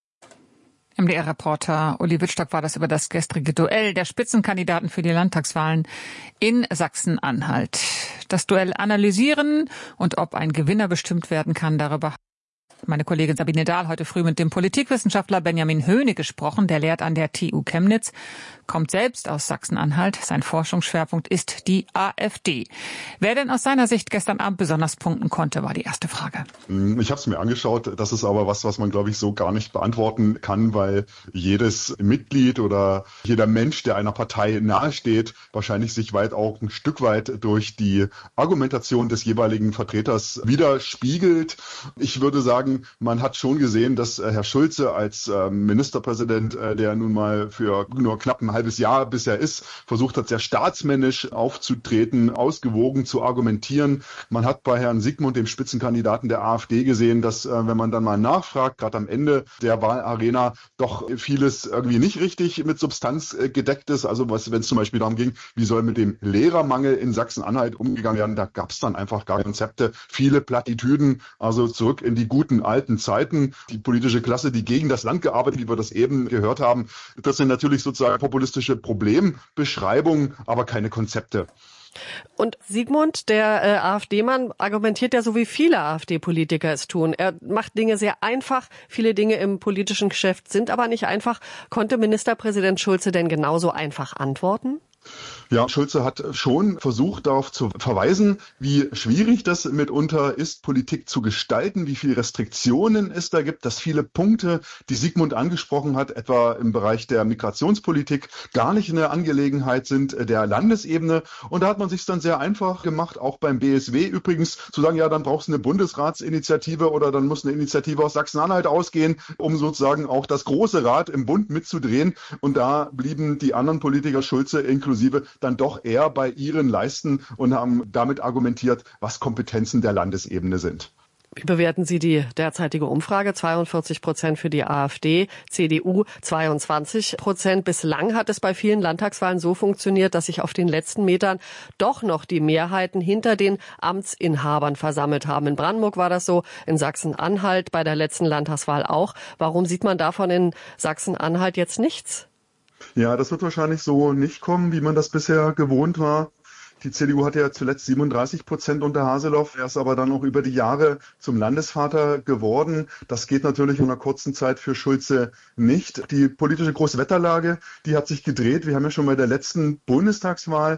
MDR-Reporter Uli Wittstock war das über das gestrige Duell der Spitzenkandidaten für die Landtagswahlen in Sachsen-Anhalt. Das Duell analysieren und ob ein Gewinner bestimmt werden kann, darüber hat meine Kollegin Sabine Dahl heute früh mit dem Politikwissenschaftler Benjamin Höhne gesprochen. Der lehrt an der TU Chemnitz, kommt selbst aus Sachsen-Anhalt. Sein Forschungsschwerpunkt ist die AfD. Wer denn aus seiner Sicht gestern Abend besonders punkten konnte, war die erste Frage. Ich habe es mir angeschaut. Das ist aber was man, glaube ich, so gar nicht beantworten kann, weil jedes Mitglied oder jeder Mensch, der einer Partei nahesteht, wahrscheinlich sich auch ein Stück weit durch die Argumentation des jeweiligen Vertreters widerspiegelt. Ich würde sagen, man hat schon gesehen, dass Herr Schulze als Ministerpräsident, der nun mal für nur knapp ein halbes Jahr bisher ist, versucht hat, sehr staatsmännisch aufzutreten, ausgewogen zu argumentieren. Man hat bei Herrn Siegmund, dem Spitzenkandidaten der AfD, gesehen, dass, wenn man dann mal nachfragt, gerade am Ende der Wahlarena, doch vieles irgendwie nicht richtig mit Substanz gedeckt ist. Also wenn es zum Beispiel darum ging, wie soll mit dem Lehrermangel in Sachsen-Anhalt umgegangen werden, da gab es dann einfach gar Konzepte, viele Plattitüden, also zurück in die guten alten Zeiten. Die politische Klasse, die gegen das Land gearbeitet, wie wir das eben gehört haben, das sind natürlich sozusagen populistische Problembeschreibungen, aber keine Konzepte. Und Siegmund, der AfD-Mann, argumentiert ja so, wie viele AfD-Politiker es tun. Er macht Dinge sehr einfach. Viele Dinge im politischen Geschäft sind aber nicht einfach. Konnte Ministerpräsident Schulze denn genauso einfach antworten? Ja, Schulze hat schon versucht, darauf zu verweisen, wie schwierig das mitunter ist, Politik zu gestalten, wie viele Restriktionen es da gibt, dass viele Punkte, die Siegmund angesprochen hat, etwa im Bereich der Migrationspolitik, gar nicht eine Angelegenheit sind der Landesebene. Und da hat man sich dann sehr einfach gemacht, auch beim BSW übrigens, zu sagen, ja, dann brauchst du eine Bundesratsinitiative oder dann muss eine Initiative aus Sachsen-Anhalt ausgehen, um sozusagen auch das große Rad im Bund mitzudrehen. Und da blieben die anderen Politiker, Schulze inklusive, dann doch eher bei ihren Leisten und haben damit argumentiert, was Kompetenzen der Landesebene sind. Wie bewerten Sie die derzeitige Umfrage? 42% für die AfD, CDU 22%. Bislang hat es bei vielen Landtagswahlen so funktioniert, dass sich auf den letzten Metern doch noch die Mehrheiten hinter den Amtsinhabern versammelt haben. In Brandenburg war das so, in Sachsen-Anhalt bei der letzten Landtagswahl auch. Warum sieht man davon in Sachsen-Anhalt jetzt nichts? Ja, das wird wahrscheinlich so nicht kommen, wie man das bisher gewohnt war. Die CDU hatte ja zuletzt 37% unter Haseloff. Er ist aber dann auch über die Jahre zum Landesvater geworden. Das geht natürlich in einer kurzen Zeit für Schulze nicht. Die politische Großwetterlage, die hat sich gedreht. Wir haben ja schon bei der letzten Bundestagswahl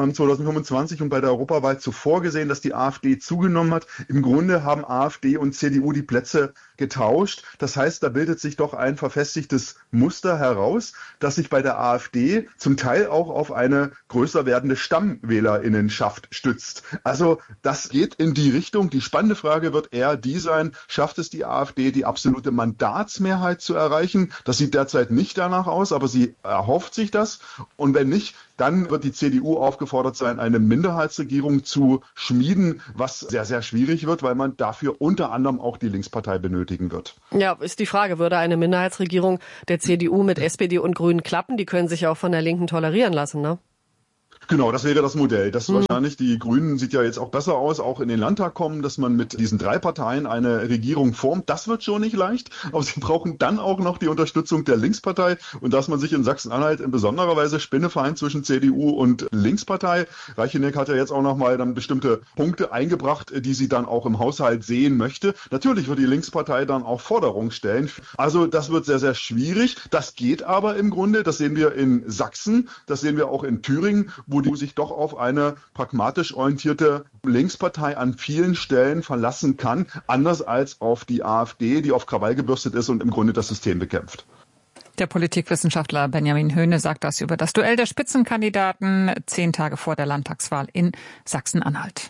2025 und bei der Europawahl zuvor gesehen, dass die AfD zugenommen hat. Im Grunde haben AfD und CDU die Plätze getauscht. Das heißt, da bildet sich doch ein verfestigtes Muster heraus, das sich bei der AfD zum Teil auch auf eine größer werdende Stammwählerinnenschaft stützt. Also das geht in die Richtung. Die spannende Frage wird eher die sein, schafft es die AfD, die absolute Mandatsmehrheit zu erreichen? Das sieht derzeit nicht danach aus, aber sie erhofft sich das. Und wenn nicht, dann wird die CDU aufgefordert sein, eine Minderheitsregierung zu schmieden, was sehr, sehr schwierig wird, weil man dafür unter anderem auch die Linkspartei benötigen wird. Ja, ist die Frage, würde eine Minderheitsregierung der CDU mit SPD und Grünen klappen? Die können sich ja auch von der Linken tolerieren lassen, ne? Genau, das wäre das Modell. Das wahrscheinlich, die Grünen sieht ja jetzt auch besser aus, auch in den Landtag kommen, dass man mit diesen 3 Parteien eine Regierung formt. Das wird schon nicht leicht, aber sie brauchen dann auch noch die Unterstützung der Linkspartei und dass man sich in Sachsen-Anhalt in besonderer Weise Spinnefeind zwischen CDU und Linkspartei. Reicheneck hat ja jetzt auch nochmal dann bestimmte Punkte eingebracht, die sie dann auch im Haushalt sehen möchte. Natürlich wird die Linkspartei dann auch Forderungen stellen. Also das wird sehr, sehr schwierig. Das geht aber im Grunde, das sehen wir in Sachsen, das sehen wir auch in Thüringen, wo die sich doch auf eine pragmatisch orientierte Linkspartei an vielen Stellen verlassen kann, anders als auf die AfD, die auf Krawall gebürstet ist und im Grunde das System bekämpft. Der Politikwissenschaftler Benjamin Höhne sagt das über das Duell der Spitzenkandidaten 10 Tage vor der Landtagswahl in Sachsen-Anhalt.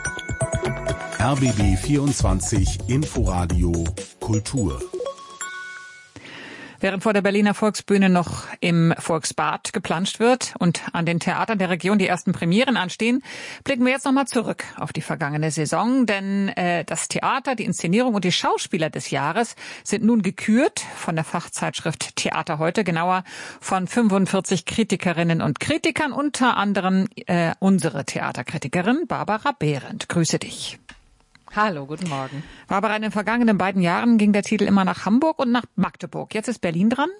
RBB 24 Inforadio Kultur. Während vor der Berliner Volksbühne noch im Volksbad geplanscht wird und an den Theatern der Region die ersten Premieren anstehen, blicken wir jetzt nochmal zurück auf die vergangene Saison. Denn das Theater, die Inszenierung und die Schauspieler des Jahres sind nun gekürt von der Fachzeitschrift Theater heute, genauer von 45 Kritikerinnen und Kritikern, unter anderem unsere Theaterkritikerin Barbara Behrendt. Grüße dich. Hallo, guten Morgen. Barbara, in den vergangenen beiden Jahren ging der Titel immer nach Hamburg und nach Magdeburg. Jetzt ist Berlin dran?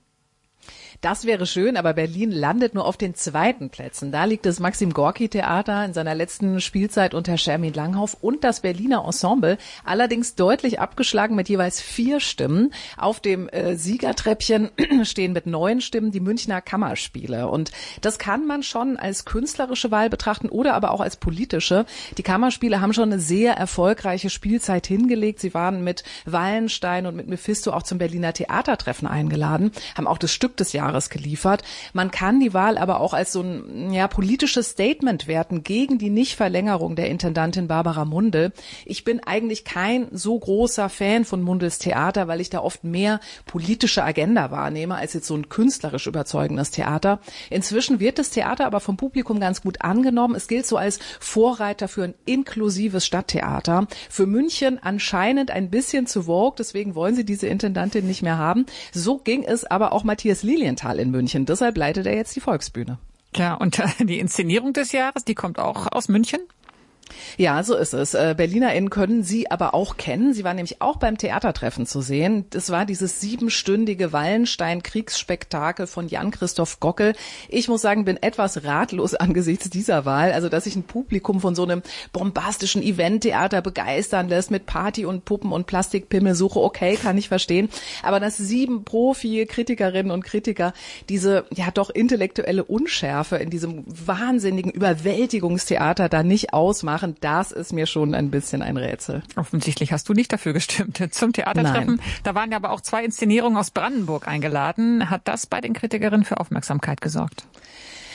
Das wäre schön, aber Berlin landet nur auf den 2. Plätzen. Da liegt das Maxim-Gorki-Theater in seiner letzten Spielzeit unter Schermin Langhoff und das Berliner Ensemble, allerdings deutlich abgeschlagen mit jeweils 4 Stimmen. Auf dem Siegertreppchen stehen mit 9 Stimmen die Münchner Kammerspiele. Und das kann man schon als künstlerische Wahl betrachten oder aber auch als politische. Die Kammerspiele haben schon eine sehr erfolgreiche Spielzeit hingelegt. Sie waren mit Wallenstein und mit Mephisto auch zum Berliner Theatertreffen eingeladen, haben auch das Stück des Jahres geliefert. Man kann die Wahl aber auch als so ein politisches Statement werten gegen die Nichtverlängerung der Intendantin Barbara Mundel. Ich bin eigentlich kein so großer Fan von Mundels Theater, weil ich da oft mehr politische Agenda wahrnehme als jetzt so ein künstlerisch überzeugendes Theater. Inzwischen wird das Theater aber vom Publikum ganz gut angenommen. Es gilt so als Vorreiter für ein inklusives Stadttheater. Für München anscheinend ein bisschen zu vogue, deswegen wollen sie diese Intendantin nicht mehr haben. So ging es aber auch Matthias Lilienthal in München. Deshalb leitet er jetzt die Volksbühne. Ja, und die Inszenierung des Jahres, die kommt auch aus München? Ja, so ist es. BerlinerInnen können sie aber auch kennen. Sie waren nämlich auch beim Theatertreffen zu sehen. Das war dieses 7-stündige Wallenstein-Kriegsspektakel von Jan-Christoph Gockel. Ich muss sagen, bin etwas ratlos angesichts dieser Wahl. Also, dass sich ein Publikum von so einem bombastischen Eventtheater begeistern lässt mit Party und Puppen und Plastikpimmelsuche, okay, kann ich verstehen. Aber dass 7 Profi-Kritikerinnen und Kritiker diese ja doch intellektuelle Unschärfe in diesem wahnsinnigen Überwältigungstheater da nicht ausmachen, das ist mir schon ein bisschen ein Rätsel. Offensichtlich hast du nicht dafür gestimmt zum Theatertreffen. Nein. Da waren ja aber auch 2 Inszenierungen aus Brandenburg eingeladen. Hat das bei den Kritikerinnen für Aufmerksamkeit gesorgt?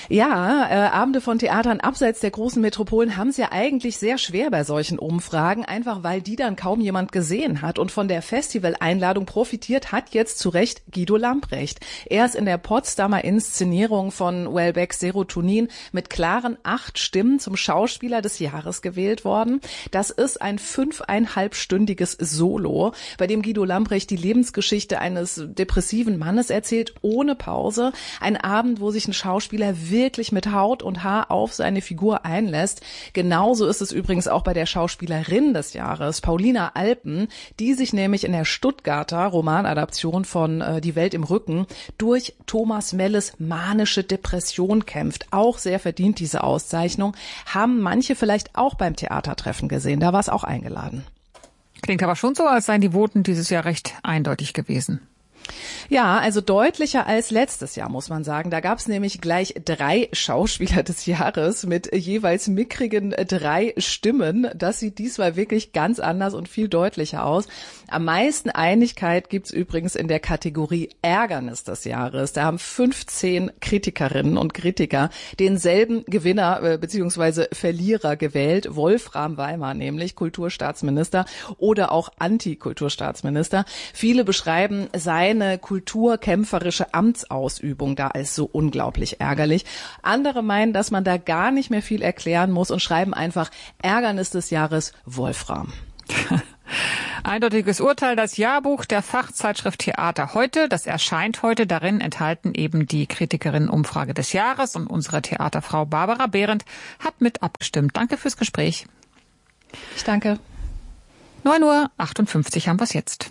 Ja, Abende von Theatern abseits der großen Metropolen haben es ja eigentlich sehr schwer bei solchen Umfragen, einfach weil die dann kaum jemand gesehen hat. Und von der Festivaleinladung profitiert hat jetzt zu Recht Guido Lamprecht. Er ist in der Potsdamer Inszenierung von Welbecks Serotonin mit klaren 8 Stimmen zum Schauspieler des Jahres gewählt worden. Das ist ein 5,5-stündiges Solo, bei dem Guido Lamprecht die Lebensgeschichte eines depressiven Mannes erzählt, ohne Pause. Ein Abend, wo sich ein Schauspieler wirklich mit Haut und Haar auf seine Figur einlässt. Genauso ist es übrigens auch bei der Schauspielerin des Jahres, Paulina Alpen, die sich nämlich in der Stuttgarter Romanadaption von Die Welt im Rücken durch Thomas Melles manische Depression kämpft. Auch sehr verdient diese Auszeichnung. Haben manche vielleicht auch beim Theatertreffen gesehen. Da war es auch eingeladen. Klingt aber schon so, als seien die Voten dieses Jahr recht eindeutig gewesen. Ja, also deutlicher als letztes Jahr, muss man sagen. Da gab es nämlich gleich 3 Schauspieler des Jahres mit jeweils mickrigen 3 Stimmen. Das sieht diesmal wirklich ganz anders und viel deutlicher aus. Am meisten Einigkeit gibt's übrigens in der Kategorie Ärgernis des Jahres. Da haben 15 Kritikerinnen und Kritiker denselben Gewinner bzw. Verlierer gewählt. Wolfram Weimar nämlich, Kulturstaatsminister oder auch Anti-Kulturstaatsminister. Viele beschreiben seine kulturkämpferische Amtsausübung da als so unglaublich ärgerlich. Andere meinen, dass man da gar nicht mehr viel erklären muss und schreiben einfach Ärgernis des Jahres Wolfram. Eindeutiges Urteil, das Jahrbuch der Fachzeitschrift Theater heute. Das erscheint heute. Darin enthalten eben die Kritikerinnenumfrage des Jahres und unsere Theaterfrau Barbara Behrendt hat mit abgestimmt. Danke fürs Gespräch. Ich danke. 9:58 Uhr haben wir es jetzt.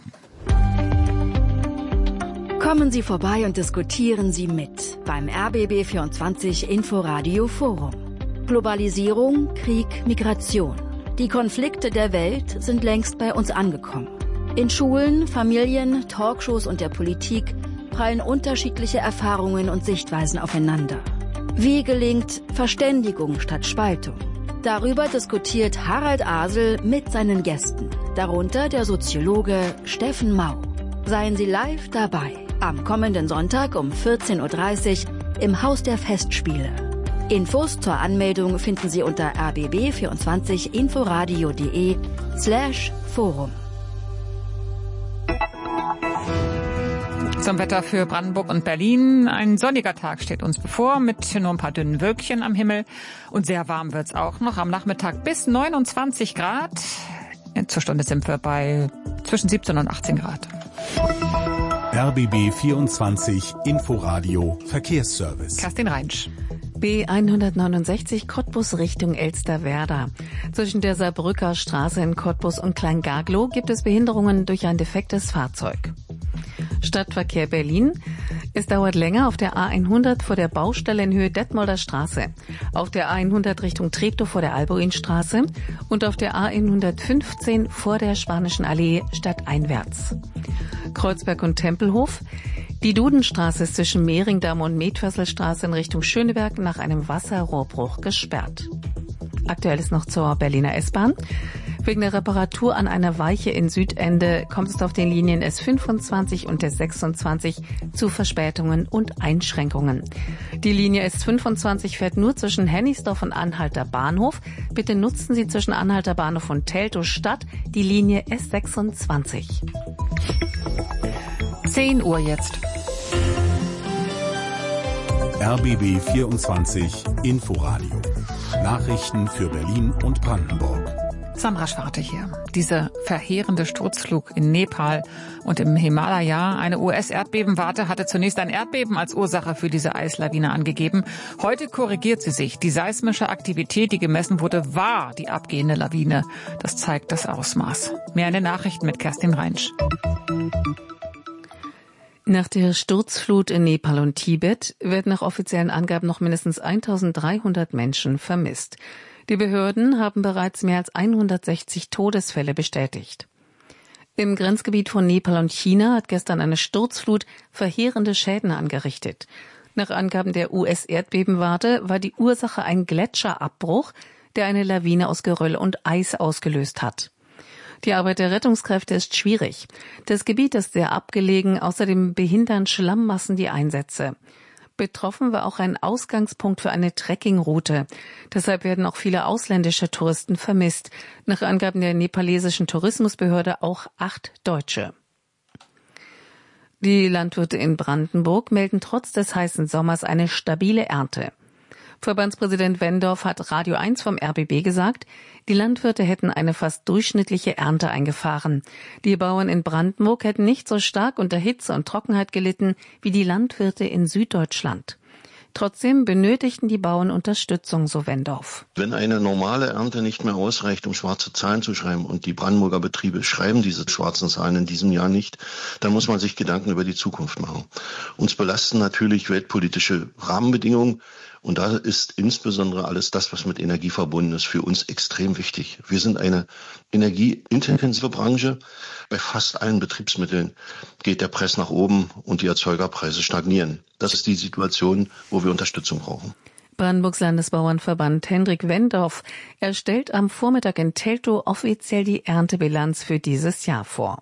Kommen Sie vorbei und diskutieren Sie mit beim RBB24 Inforadio Forum. Globalisierung, Krieg, Migration. Die Konflikte der Welt sind längst bei uns angekommen. In Schulen, Familien, Talkshows und der Politik prallen unterschiedliche Erfahrungen und Sichtweisen aufeinander. Wie gelingt Verständigung statt Spaltung? Darüber diskutiert Harald Asel mit seinen Gästen, darunter der Soziologe Steffen Mau. Seien Sie live dabei. Am kommenden Sonntag um 14:30 Uhr im Haus der Festspiele. Infos zur Anmeldung finden Sie unter rbb24inforadio.de/Forum. Zum Wetter für Brandenburg und Berlin. Ein sonniger Tag steht uns bevor mit nur ein paar dünnen Wölkchen am Himmel. Und sehr warm wird's auch noch. Am Nachmittag bis 29 Grad. Zur Stunde sind wir bei zwischen 17 und 18 Grad. RBB 24 Inforadio Verkehrsservice. Kerstin Reinsch. B169 Cottbus Richtung Elsterwerda. Zwischen der Saarbrücker Straße in Cottbus und Kleingarglow gibt es Behinderungen durch ein defektes Fahrzeug. Stadtverkehr Berlin. Es dauert länger auf der A100 vor der Baustelle in Höhe Detmolder Straße, auf der A100 Richtung Treptow vor der Albuinstraße und auf der A115 vor der Spanischen Allee stadteinwärts. Kreuzberg und Tempelhof. Die Dudenstraße ist zwischen Mehringdamm und Medförselstraße in Richtung Schöneberg nach einem Wasserrohrbruch gesperrt. Aktuell ist noch zur Berliner S-Bahn. Wegen der Reparatur an einer Weiche in Südende kommt es auf den Linien S25 und S26 zu Verspätungen und Einschränkungen. Die Linie S25 fährt nur zwischen Hennigsdorf und Anhalter Bahnhof. Bitte nutzen Sie zwischen Anhalter Bahnhof und Teltow Stadt die Linie S26. 10 Uhr jetzt. RBB 24 Inforadio. Nachrichten für Berlin und Brandenburg. Sandra Schwarte hier. Dieser verheerende Sturzflug in Nepal und im Himalaya. Eine US-Erdbebenwarte hatte zunächst ein Erdbeben als Ursache für diese Eislawine angegeben. Heute korrigiert sie sich. Die seismische Aktivität, die gemessen wurde, war die abgehende Lawine. Das zeigt das Ausmaß. Mehr in den Nachrichten mit Kerstin Reinsch. Nach der Sturzflut in Nepal und Tibet werden nach offiziellen Angaben noch mindestens 1300 Menschen vermisst. Die Behörden haben bereits mehr als 160 Todesfälle bestätigt. Im Grenzgebiet von Nepal und China hat gestern eine Sturzflut verheerende Schäden angerichtet. Nach Angaben der US-Erdbebenwarte war die Ursache ein Gletscherabbruch, der eine Lawine aus Geröll und Eis ausgelöst hat. Die Arbeit der Rettungskräfte ist schwierig. Das Gebiet ist sehr abgelegen, außerdem behindern Schlammmassen die Einsätze. Betroffen war auch ein Ausgangspunkt für eine Trekkingroute. Deshalb werden auch viele ausländische Touristen vermisst. Nach Angaben der nepalesischen Tourismusbehörde auch 8 Deutsche. Die Landwirte in Brandenburg melden trotz des heißen Sommers eine stabile Ernte. Verbandspräsident Wendorf hat Radio 1 vom RBB gesagt, die Landwirte hätten eine fast durchschnittliche Ernte eingefahren. Die Bauern in Brandenburg hätten nicht so stark unter Hitze und Trockenheit gelitten wie die Landwirte in Süddeutschland. Trotzdem benötigten die Bauern Unterstützung, so Wendorf. Wenn eine normale Ernte nicht mehr ausreicht, um schwarze Zahlen zu schreiben, und die Brandenburger Betriebe schreiben diese schwarzen Zahlen in diesem Jahr nicht, dann muss man sich Gedanken über die Zukunft machen. Uns belasten natürlich weltpolitische Rahmenbedingungen. Und da ist insbesondere alles das, was mit Energie verbunden ist, für uns extrem wichtig. Wir sind eine energieintensive Branche. Bei fast allen Betriebsmitteln geht der Preis nach oben und die Erzeugerpreise stagnieren. Das ist die Situation, wo wir Unterstützung brauchen. Brandenburgs Landesbauernverband Hendrik Wendorf. Er stellt am Vormittag in Teltow offiziell die Erntebilanz für dieses Jahr vor.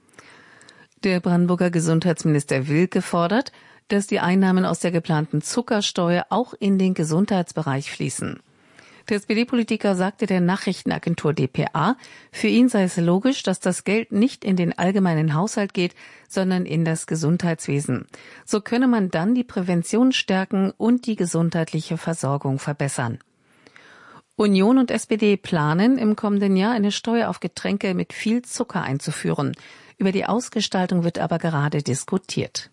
Der Brandenburger Gesundheitsminister Wilke fordert, dass die Einnahmen aus der geplanten Zuckersteuer auch in den Gesundheitsbereich fließen. Der SPD-Politiker sagte der Nachrichtenagentur dpa, für ihn sei es logisch, dass das Geld nicht in den allgemeinen Haushalt geht, sondern in das Gesundheitswesen. So könne man dann die Prävention stärken und die gesundheitliche Versorgung verbessern. Union und SPD planen, im kommenden Jahr eine Steuer auf Getränke mit viel Zucker einzuführen. Über die Ausgestaltung wird aber gerade diskutiert.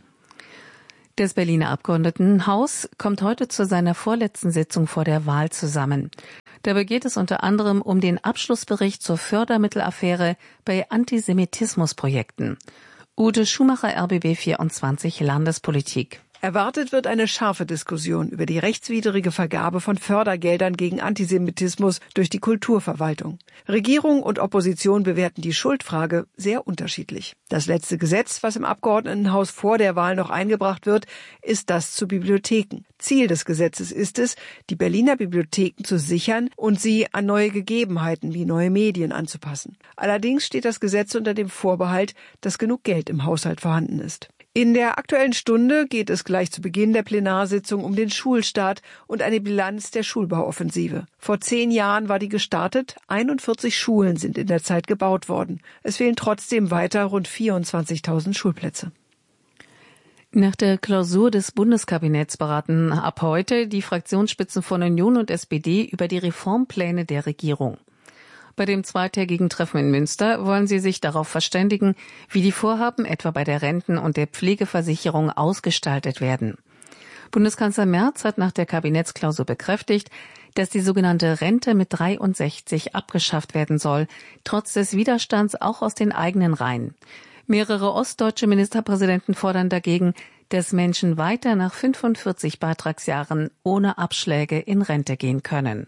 Das Berliner Abgeordnetenhaus kommt heute zu seiner vorletzten Sitzung vor der Wahl zusammen. Dabei geht es unter anderem um den Abschlussbericht zur Fördermittelaffäre bei Antisemitismusprojekten. Ute Schumacher, RBB 24 Landespolitik. Erwartet wird eine scharfe Diskussion über die rechtswidrige Vergabe von Fördergeldern gegen Antisemitismus durch die Kulturverwaltung. Regierung und Opposition bewerten die Schuldfrage sehr unterschiedlich. Das letzte Gesetz, was im Abgeordnetenhaus vor der Wahl noch eingebracht wird, ist das zu Bibliotheken. Ziel des Gesetzes ist es, die Berliner Bibliotheken zu sichern und sie an neue Gegebenheiten wie neue Medien anzupassen. Allerdings steht das Gesetz unter dem Vorbehalt, dass genug Geld im Haushalt vorhanden ist. In der Aktuellen Stunde geht es gleich zu Beginn der Plenarsitzung um den Schulstart und eine Bilanz der Schulbauoffensive. Vor 10 Jahren war die gestartet, 41 Schulen sind in der Zeit gebaut worden. Es fehlen trotzdem weiter rund 24.000 Schulplätze. Nach der Klausur des Bundeskabinetts beraten ab heute die Fraktionsspitzen von Union und SPD über die Reformpläne der Regierung. Bei dem zweitägigen Treffen in Münster wollen sie sich darauf verständigen, wie die Vorhaben etwa bei der Renten- und der Pflegeversicherung ausgestaltet werden. Bundeskanzler Merz hat nach der Kabinettsklausur bekräftigt, dass die sogenannte Rente mit 63 abgeschafft werden soll, trotz des Widerstands auch aus den eigenen Reihen. Mehrere ostdeutsche Ministerpräsidenten fordern dagegen, dass Menschen weiter nach 45 Beitragsjahren ohne Abschläge in Rente gehen können.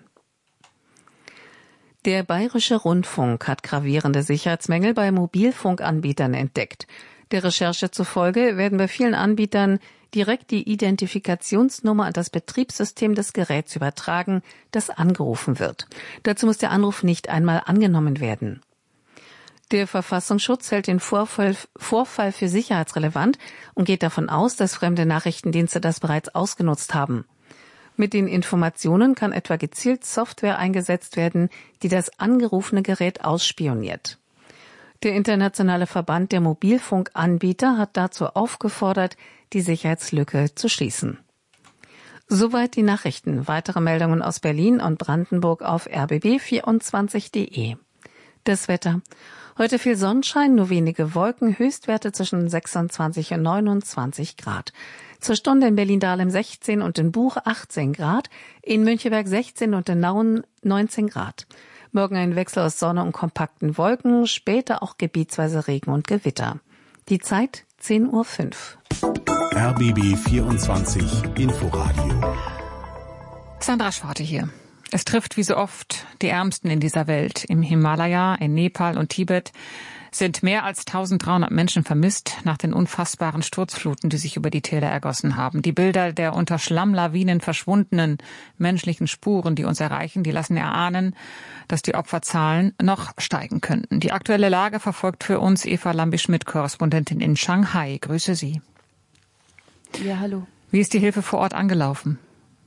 Der Bayerische Rundfunk hat gravierende Sicherheitsmängel bei Mobilfunkanbietern entdeckt. Der Recherche zufolge werden bei vielen Anbietern direkt die Identifikationsnummer an das Betriebssystem des Geräts übertragen, das angerufen wird. Dazu muss der Anruf nicht einmal angenommen werden. Der Verfassungsschutz hält den Vorfall für sicherheitsrelevant und geht davon aus, dass fremde Nachrichtendienste das bereits ausgenutzt haben. Mit den Informationen kann etwa gezielt Software eingesetzt werden, die das angerufene Gerät ausspioniert. Der Internationale Verband der Mobilfunkanbieter hat dazu aufgefordert, die Sicherheitslücke zu schließen. Soweit die Nachrichten. Weitere Meldungen aus Berlin und Brandenburg auf rbb24.de. Das Wetter. Heute viel Sonnenschein, nur wenige Wolken, Höchstwerte zwischen 26 und 29 Grad. Zur Stunde in Berlin-Dahlem 16 und in Buch 18 Grad, in Müncheberg 16 und in Nauen 19 Grad. Morgen ein Wechsel aus Sonne und kompakten Wolken, später auch gebietsweise Regen und Gewitter. Die Zeit 10:05 Uhr. RBB 24 Inforadio. Sandra Schwarte hier. Es trifft wie so oft die Ärmsten in dieser Welt. Im Himalaya, in Nepal und Tibet sind mehr als 1300 Menschen vermisst nach den unfassbaren Sturzfluten, die sich über die Täler ergossen haben. Die Bilder der unter Schlammlawinen verschwundenen menschlichen Spuren, die uns erreichen, die lassen erahnen, dass die Opferzahlen noch steigen könnten. Die aktuelle Lage verfolgt für uns Eva Lambi-Schmidt, Korrespondentin in Shanghai. Grüße Sie. Ja, hallo. Wie ist die Hilfe vor Ort angelaufen?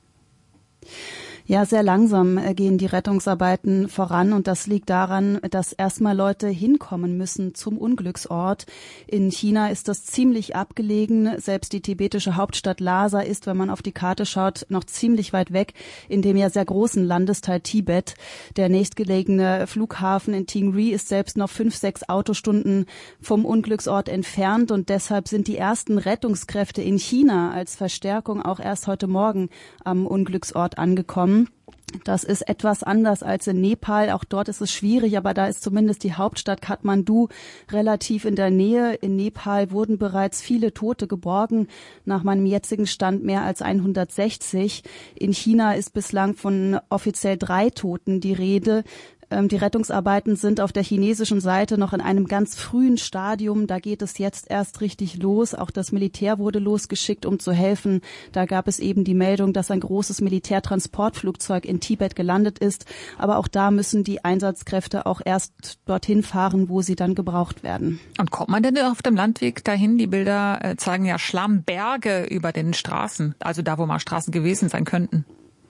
Ja, sehr langsam gehen die Rettungsarbeiten voran und das liegt daran, dass erstmal Leute hinkommen müssen zum Unglücksort. In China ist das ziemlich abgelegen. Selbst die tibetische Hauptstadt Lhasa ist, wenn man auf die Karte schaut, noch ziemlich weit weg in dem ja sehr großen Landesteil Tibet. Der nächstgelegene Flughafen in Tingri ist selbst noch 5-6 Autostunden vom Unglücksort entfernt und deshalb sind die ersten Rettungskräfte in China als Verstärkung auch erst heute Morgen am Unglücksort angekommen. Das ist etwas anders als in Nepal. Auch dort ist es schwierig, aber da ist zumindest die Hauptstadt Kathmandu relativ in der Nähe. In Nepal wurden bereits viele Tote geborgen. Nach meinem jetzigen Stand mehr als 160. In China ist bislang von offiziell 3 Toten die Rede. Die Rettungsarbeiten sind auf der chinesischen Seite noch in einem ganz frühen Stadium. Da geht es jetzt erst richtig los. Auch das Militär wurde losgeschickt, um zu helfen. Da gab es eben die Meldung, dass ein großes Militärtransportflugzeug in Tibet gelandet ist. Aber auch da müssen die Einsatzkräfte auch erst dorthin fahren, wo sie dann gebraucht werden. Und kommt man denn auf dem Landweg dahin? Die Bilder zeigen ja Schlammberge über den Straßen, also da, wo mal Straßen gewesen sein könnten.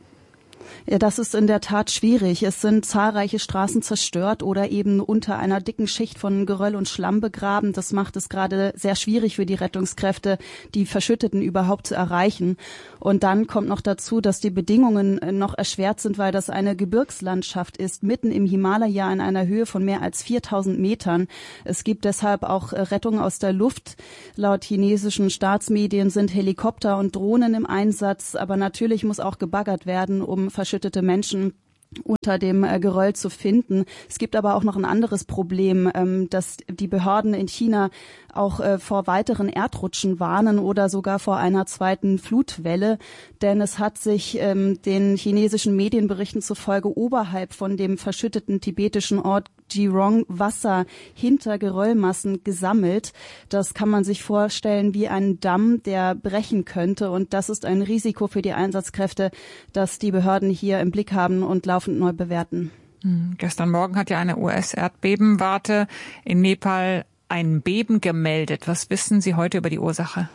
Ja, das ist in der Tat schwierig. Es sind zahlreiche Straßen zerstört oder eben unter einer dicken Schicht von Geröll und Schlamm begraben. Das macht es gerade sehr schwierig für die Rettungskräfte, die Verschütteten überhaupt zu erreichen. Und dann kommt noch dazu, dass die Bedingungen noch erschwert sind, weil das eine Gebirgslandschaft ist, mitten im Himalaya in einer Höhe von mehr als 4000 Metern. Es gibt deshalb auch Rettung aus der Luft. Laut chinesischen Staatsmedien sind Helikopter und Drohnen im Einsatz. Aber natürlich muss auch gebaggert werden, um verschüttete Menschen unter dem Geröll zu finden. Es gibt aber auch noch ein anderes Problem, dass die Behörden in China auch vor weiteren Erdrutschen warnen oder sogar vor einer zweiten Flutwelle. Denn es hat sich den chinesischen Medienberichten zufolge oberhalb von dem verschütteten tibetischen Ort Jirong Wasser hinter Geröllmassen gesammelt. Das kann man sich vorstellen wie ein Damm, der brechen könnte. Und das ist ein Risiko für die Einsatzkräfte, das die Behörden hier im Blick haben und laufend neu bewerten. Gestern Morgen hat ja eine US-Erdbebenwarte in Nepal ein Beben gemeldet. Was wissen Sie heute über die Ursache?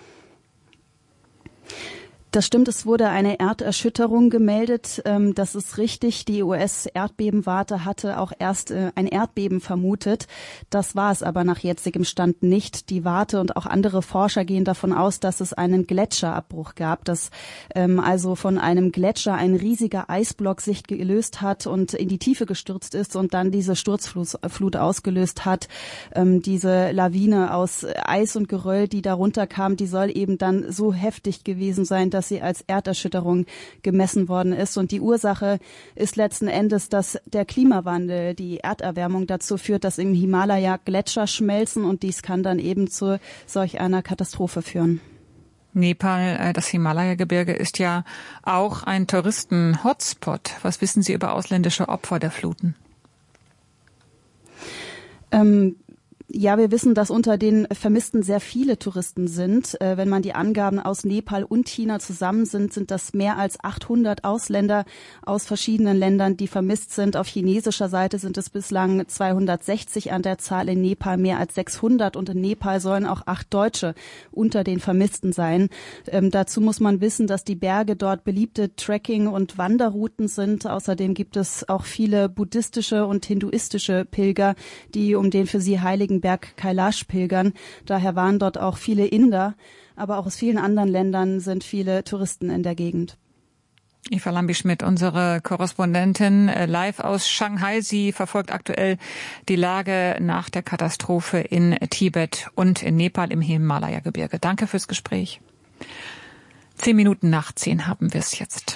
Das stimmt, es wurde eine Erderschütterung gemeldet. Das ist richtig. Die US-Erdbebenwarte hatte auch erst ein Erdbeben vermutet. Das war es aber nach jetzigem Stand nicht. Die Warte und auch andere Forscher gehen davon aus, dass es einen Gletscherabbruch gab, dass also von einem Gletscher ein riesiger Eisblock sich gelöst hat und in die Tiefe gestürzt ist und dann diese Sturzflut ausgelöst hat. Diese Lawine aus Eis und Geröll, die darunter kam, die soll eben dann so heftig gewesen sein, dass sie als Erderschütterung gemessen worden ist. Und die Ursache ist letzten Endes, dass der Klimawandel, die Erderwärmung dazu führt, dass im Himalaya Gletscher schmelzen und dies kann dann eben zu solch einer Katastrophe führen. Nepal, das Himalaya-Gebirge, ist ja auch ein Touristen-Hotspot. Was wissen Sie über ausländische Opfer der Fluten? Ja, wir wissen, dass unter den Vermissten sehr viele Touristen sind. Wenn man die Angaben aus Nepal und China zusammen sind das mehr als 800 Ausländer aus verschiedenen Ländern, die vermisst sind. Auf chinesischer Seite sind es bislang 260 an der Zahl, in Nepal mehr als 600 und in Nepal sollen auch 8 Deutsche unter den Vermissten sein. Dazu muss man wissen, dass die Berge dort beliebte Trekking- und Wanderrouten sind. Außerdem gibt es auch viele buddhistische und hinduistische Pilger, die um den für sie heiligen Berg Kailash pilgern. Daher waren dort auch viele Inder, aber auch aus vielen anderen Ländern sind viele Touristen in der Gegend. Eva Lambi-Schmidt, unsere Korrespondentin live aus Shanghai. Sie verfolgt aktuell die Lage nach der Katastrophe in Tibet und in Nepal im Himalaya-Gebirge. Danke fürs Gespräch. 10 Minuten nach 10 haben wir es jetzt.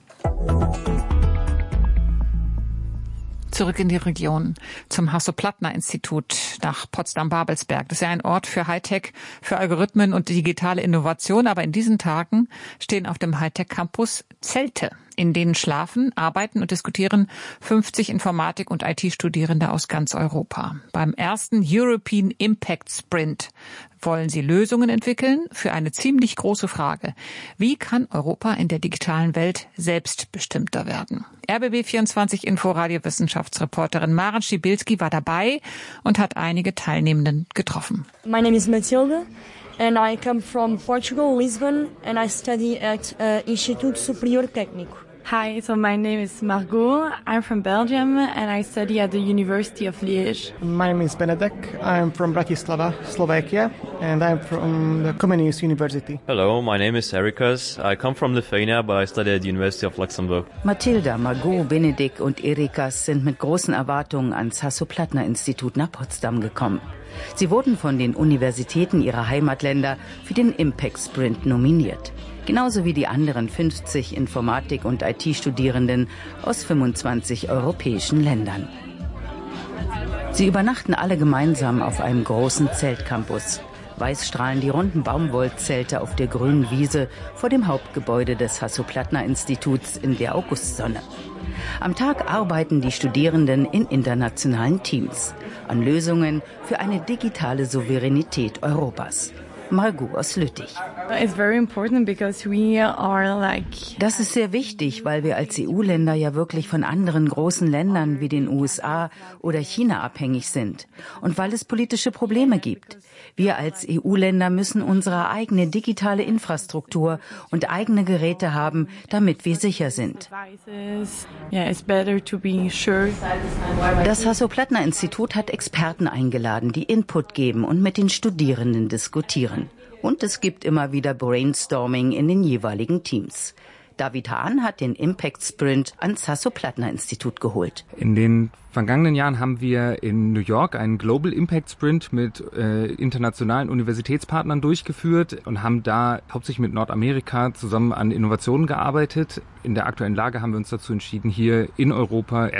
Zurück in die Region zum Hasso-Plattner-Institut nach Potsdam-Babelsberg. Das ist ja ein Ort für Hightech, für Algorithmen und digitale Innovation. Aber in diesen Tagen stehen auf dem Hightech-Campus Zelte, in denen schlafen, arbeiten und diskutieren 50 Informatik- und IT-Studierende aus ganz Europa. Beim ersten European Impact Sprint wollen sie Lösungen entwickeln für eine ziemlich große Frage. Wie kann Europa in der digitalen Welt selbstbestimmter werden? RBB24 Info-Radio-Wissenschaftsreporterin Maren Schibilski war dabei und hat einige Teilnehmenden getroffen. My name is Mathilde and I come from Portugal, Lisbon, and I study at Instituto Superior Técnico. Hi, so my name is Margot. I'm from Belgium and I study at the University of Liège. My name is Benedek. I'm from Bratislava, Slovakia, and I'm from the Comenius University. Hello, my name is Erikas. I come from Lithuania, but I study at the University of Luxembourg. Mathilda, Margot, Benedek und Erikas sind mit großen Erwartungen ans Hasso-Plattner-Institut nach Potsdam gekommen. Sie wurden von den Universitäten ihrer Heimatländer für den Impact Sprint nominiert. Genauso wie die anderen 50 Informatik- und IT-Studierenden aus 25 europäischen Ländern. Sie übernachten alle gemeinsam auf einem großen Zeltcampus. Weiß strahlen die runden Baumwollzelte auf der grünen Wiese vor dem Hauptgebäude des Hasso-Plattner-Instituts in der Augustsonne. Am Tag arbeiten die Studierenden in internationalen Teams an Lösungen für eine digitale Souveränität Europas. Margot aus Lüttich. Das ist sehr wichtig, weil wir als EU-Länder ja wirklich von anderen großen Ländern wie den USA oder China abhängig sind und weil es politische Probleme gibt. Wir als EU-Länder müssen unsere eigene digitale Infrastruktur und eigene Geräte haben, damit wir sicher sind. Das Hasso-Plattner-Institut hat Experten eingeladen, die Input geben und mit den Studierenden diskutieren. Und es gibt immer wieder Brainstorming in den jeweiligen Teams. David Hahn hat den Impact Sprint ans Hasso-Plattner-Institut geholt. In den vergangenen Jahren haben wir in New York einen Global Impact Sprint mit internationalen Universitätspartnern durchgeführt und haben da hauptsächlich mit Nordamerika zusammen an Innovationen gearbeitet. In der aktuellen Lage haben wir uns dazu entschieden, hier in Europa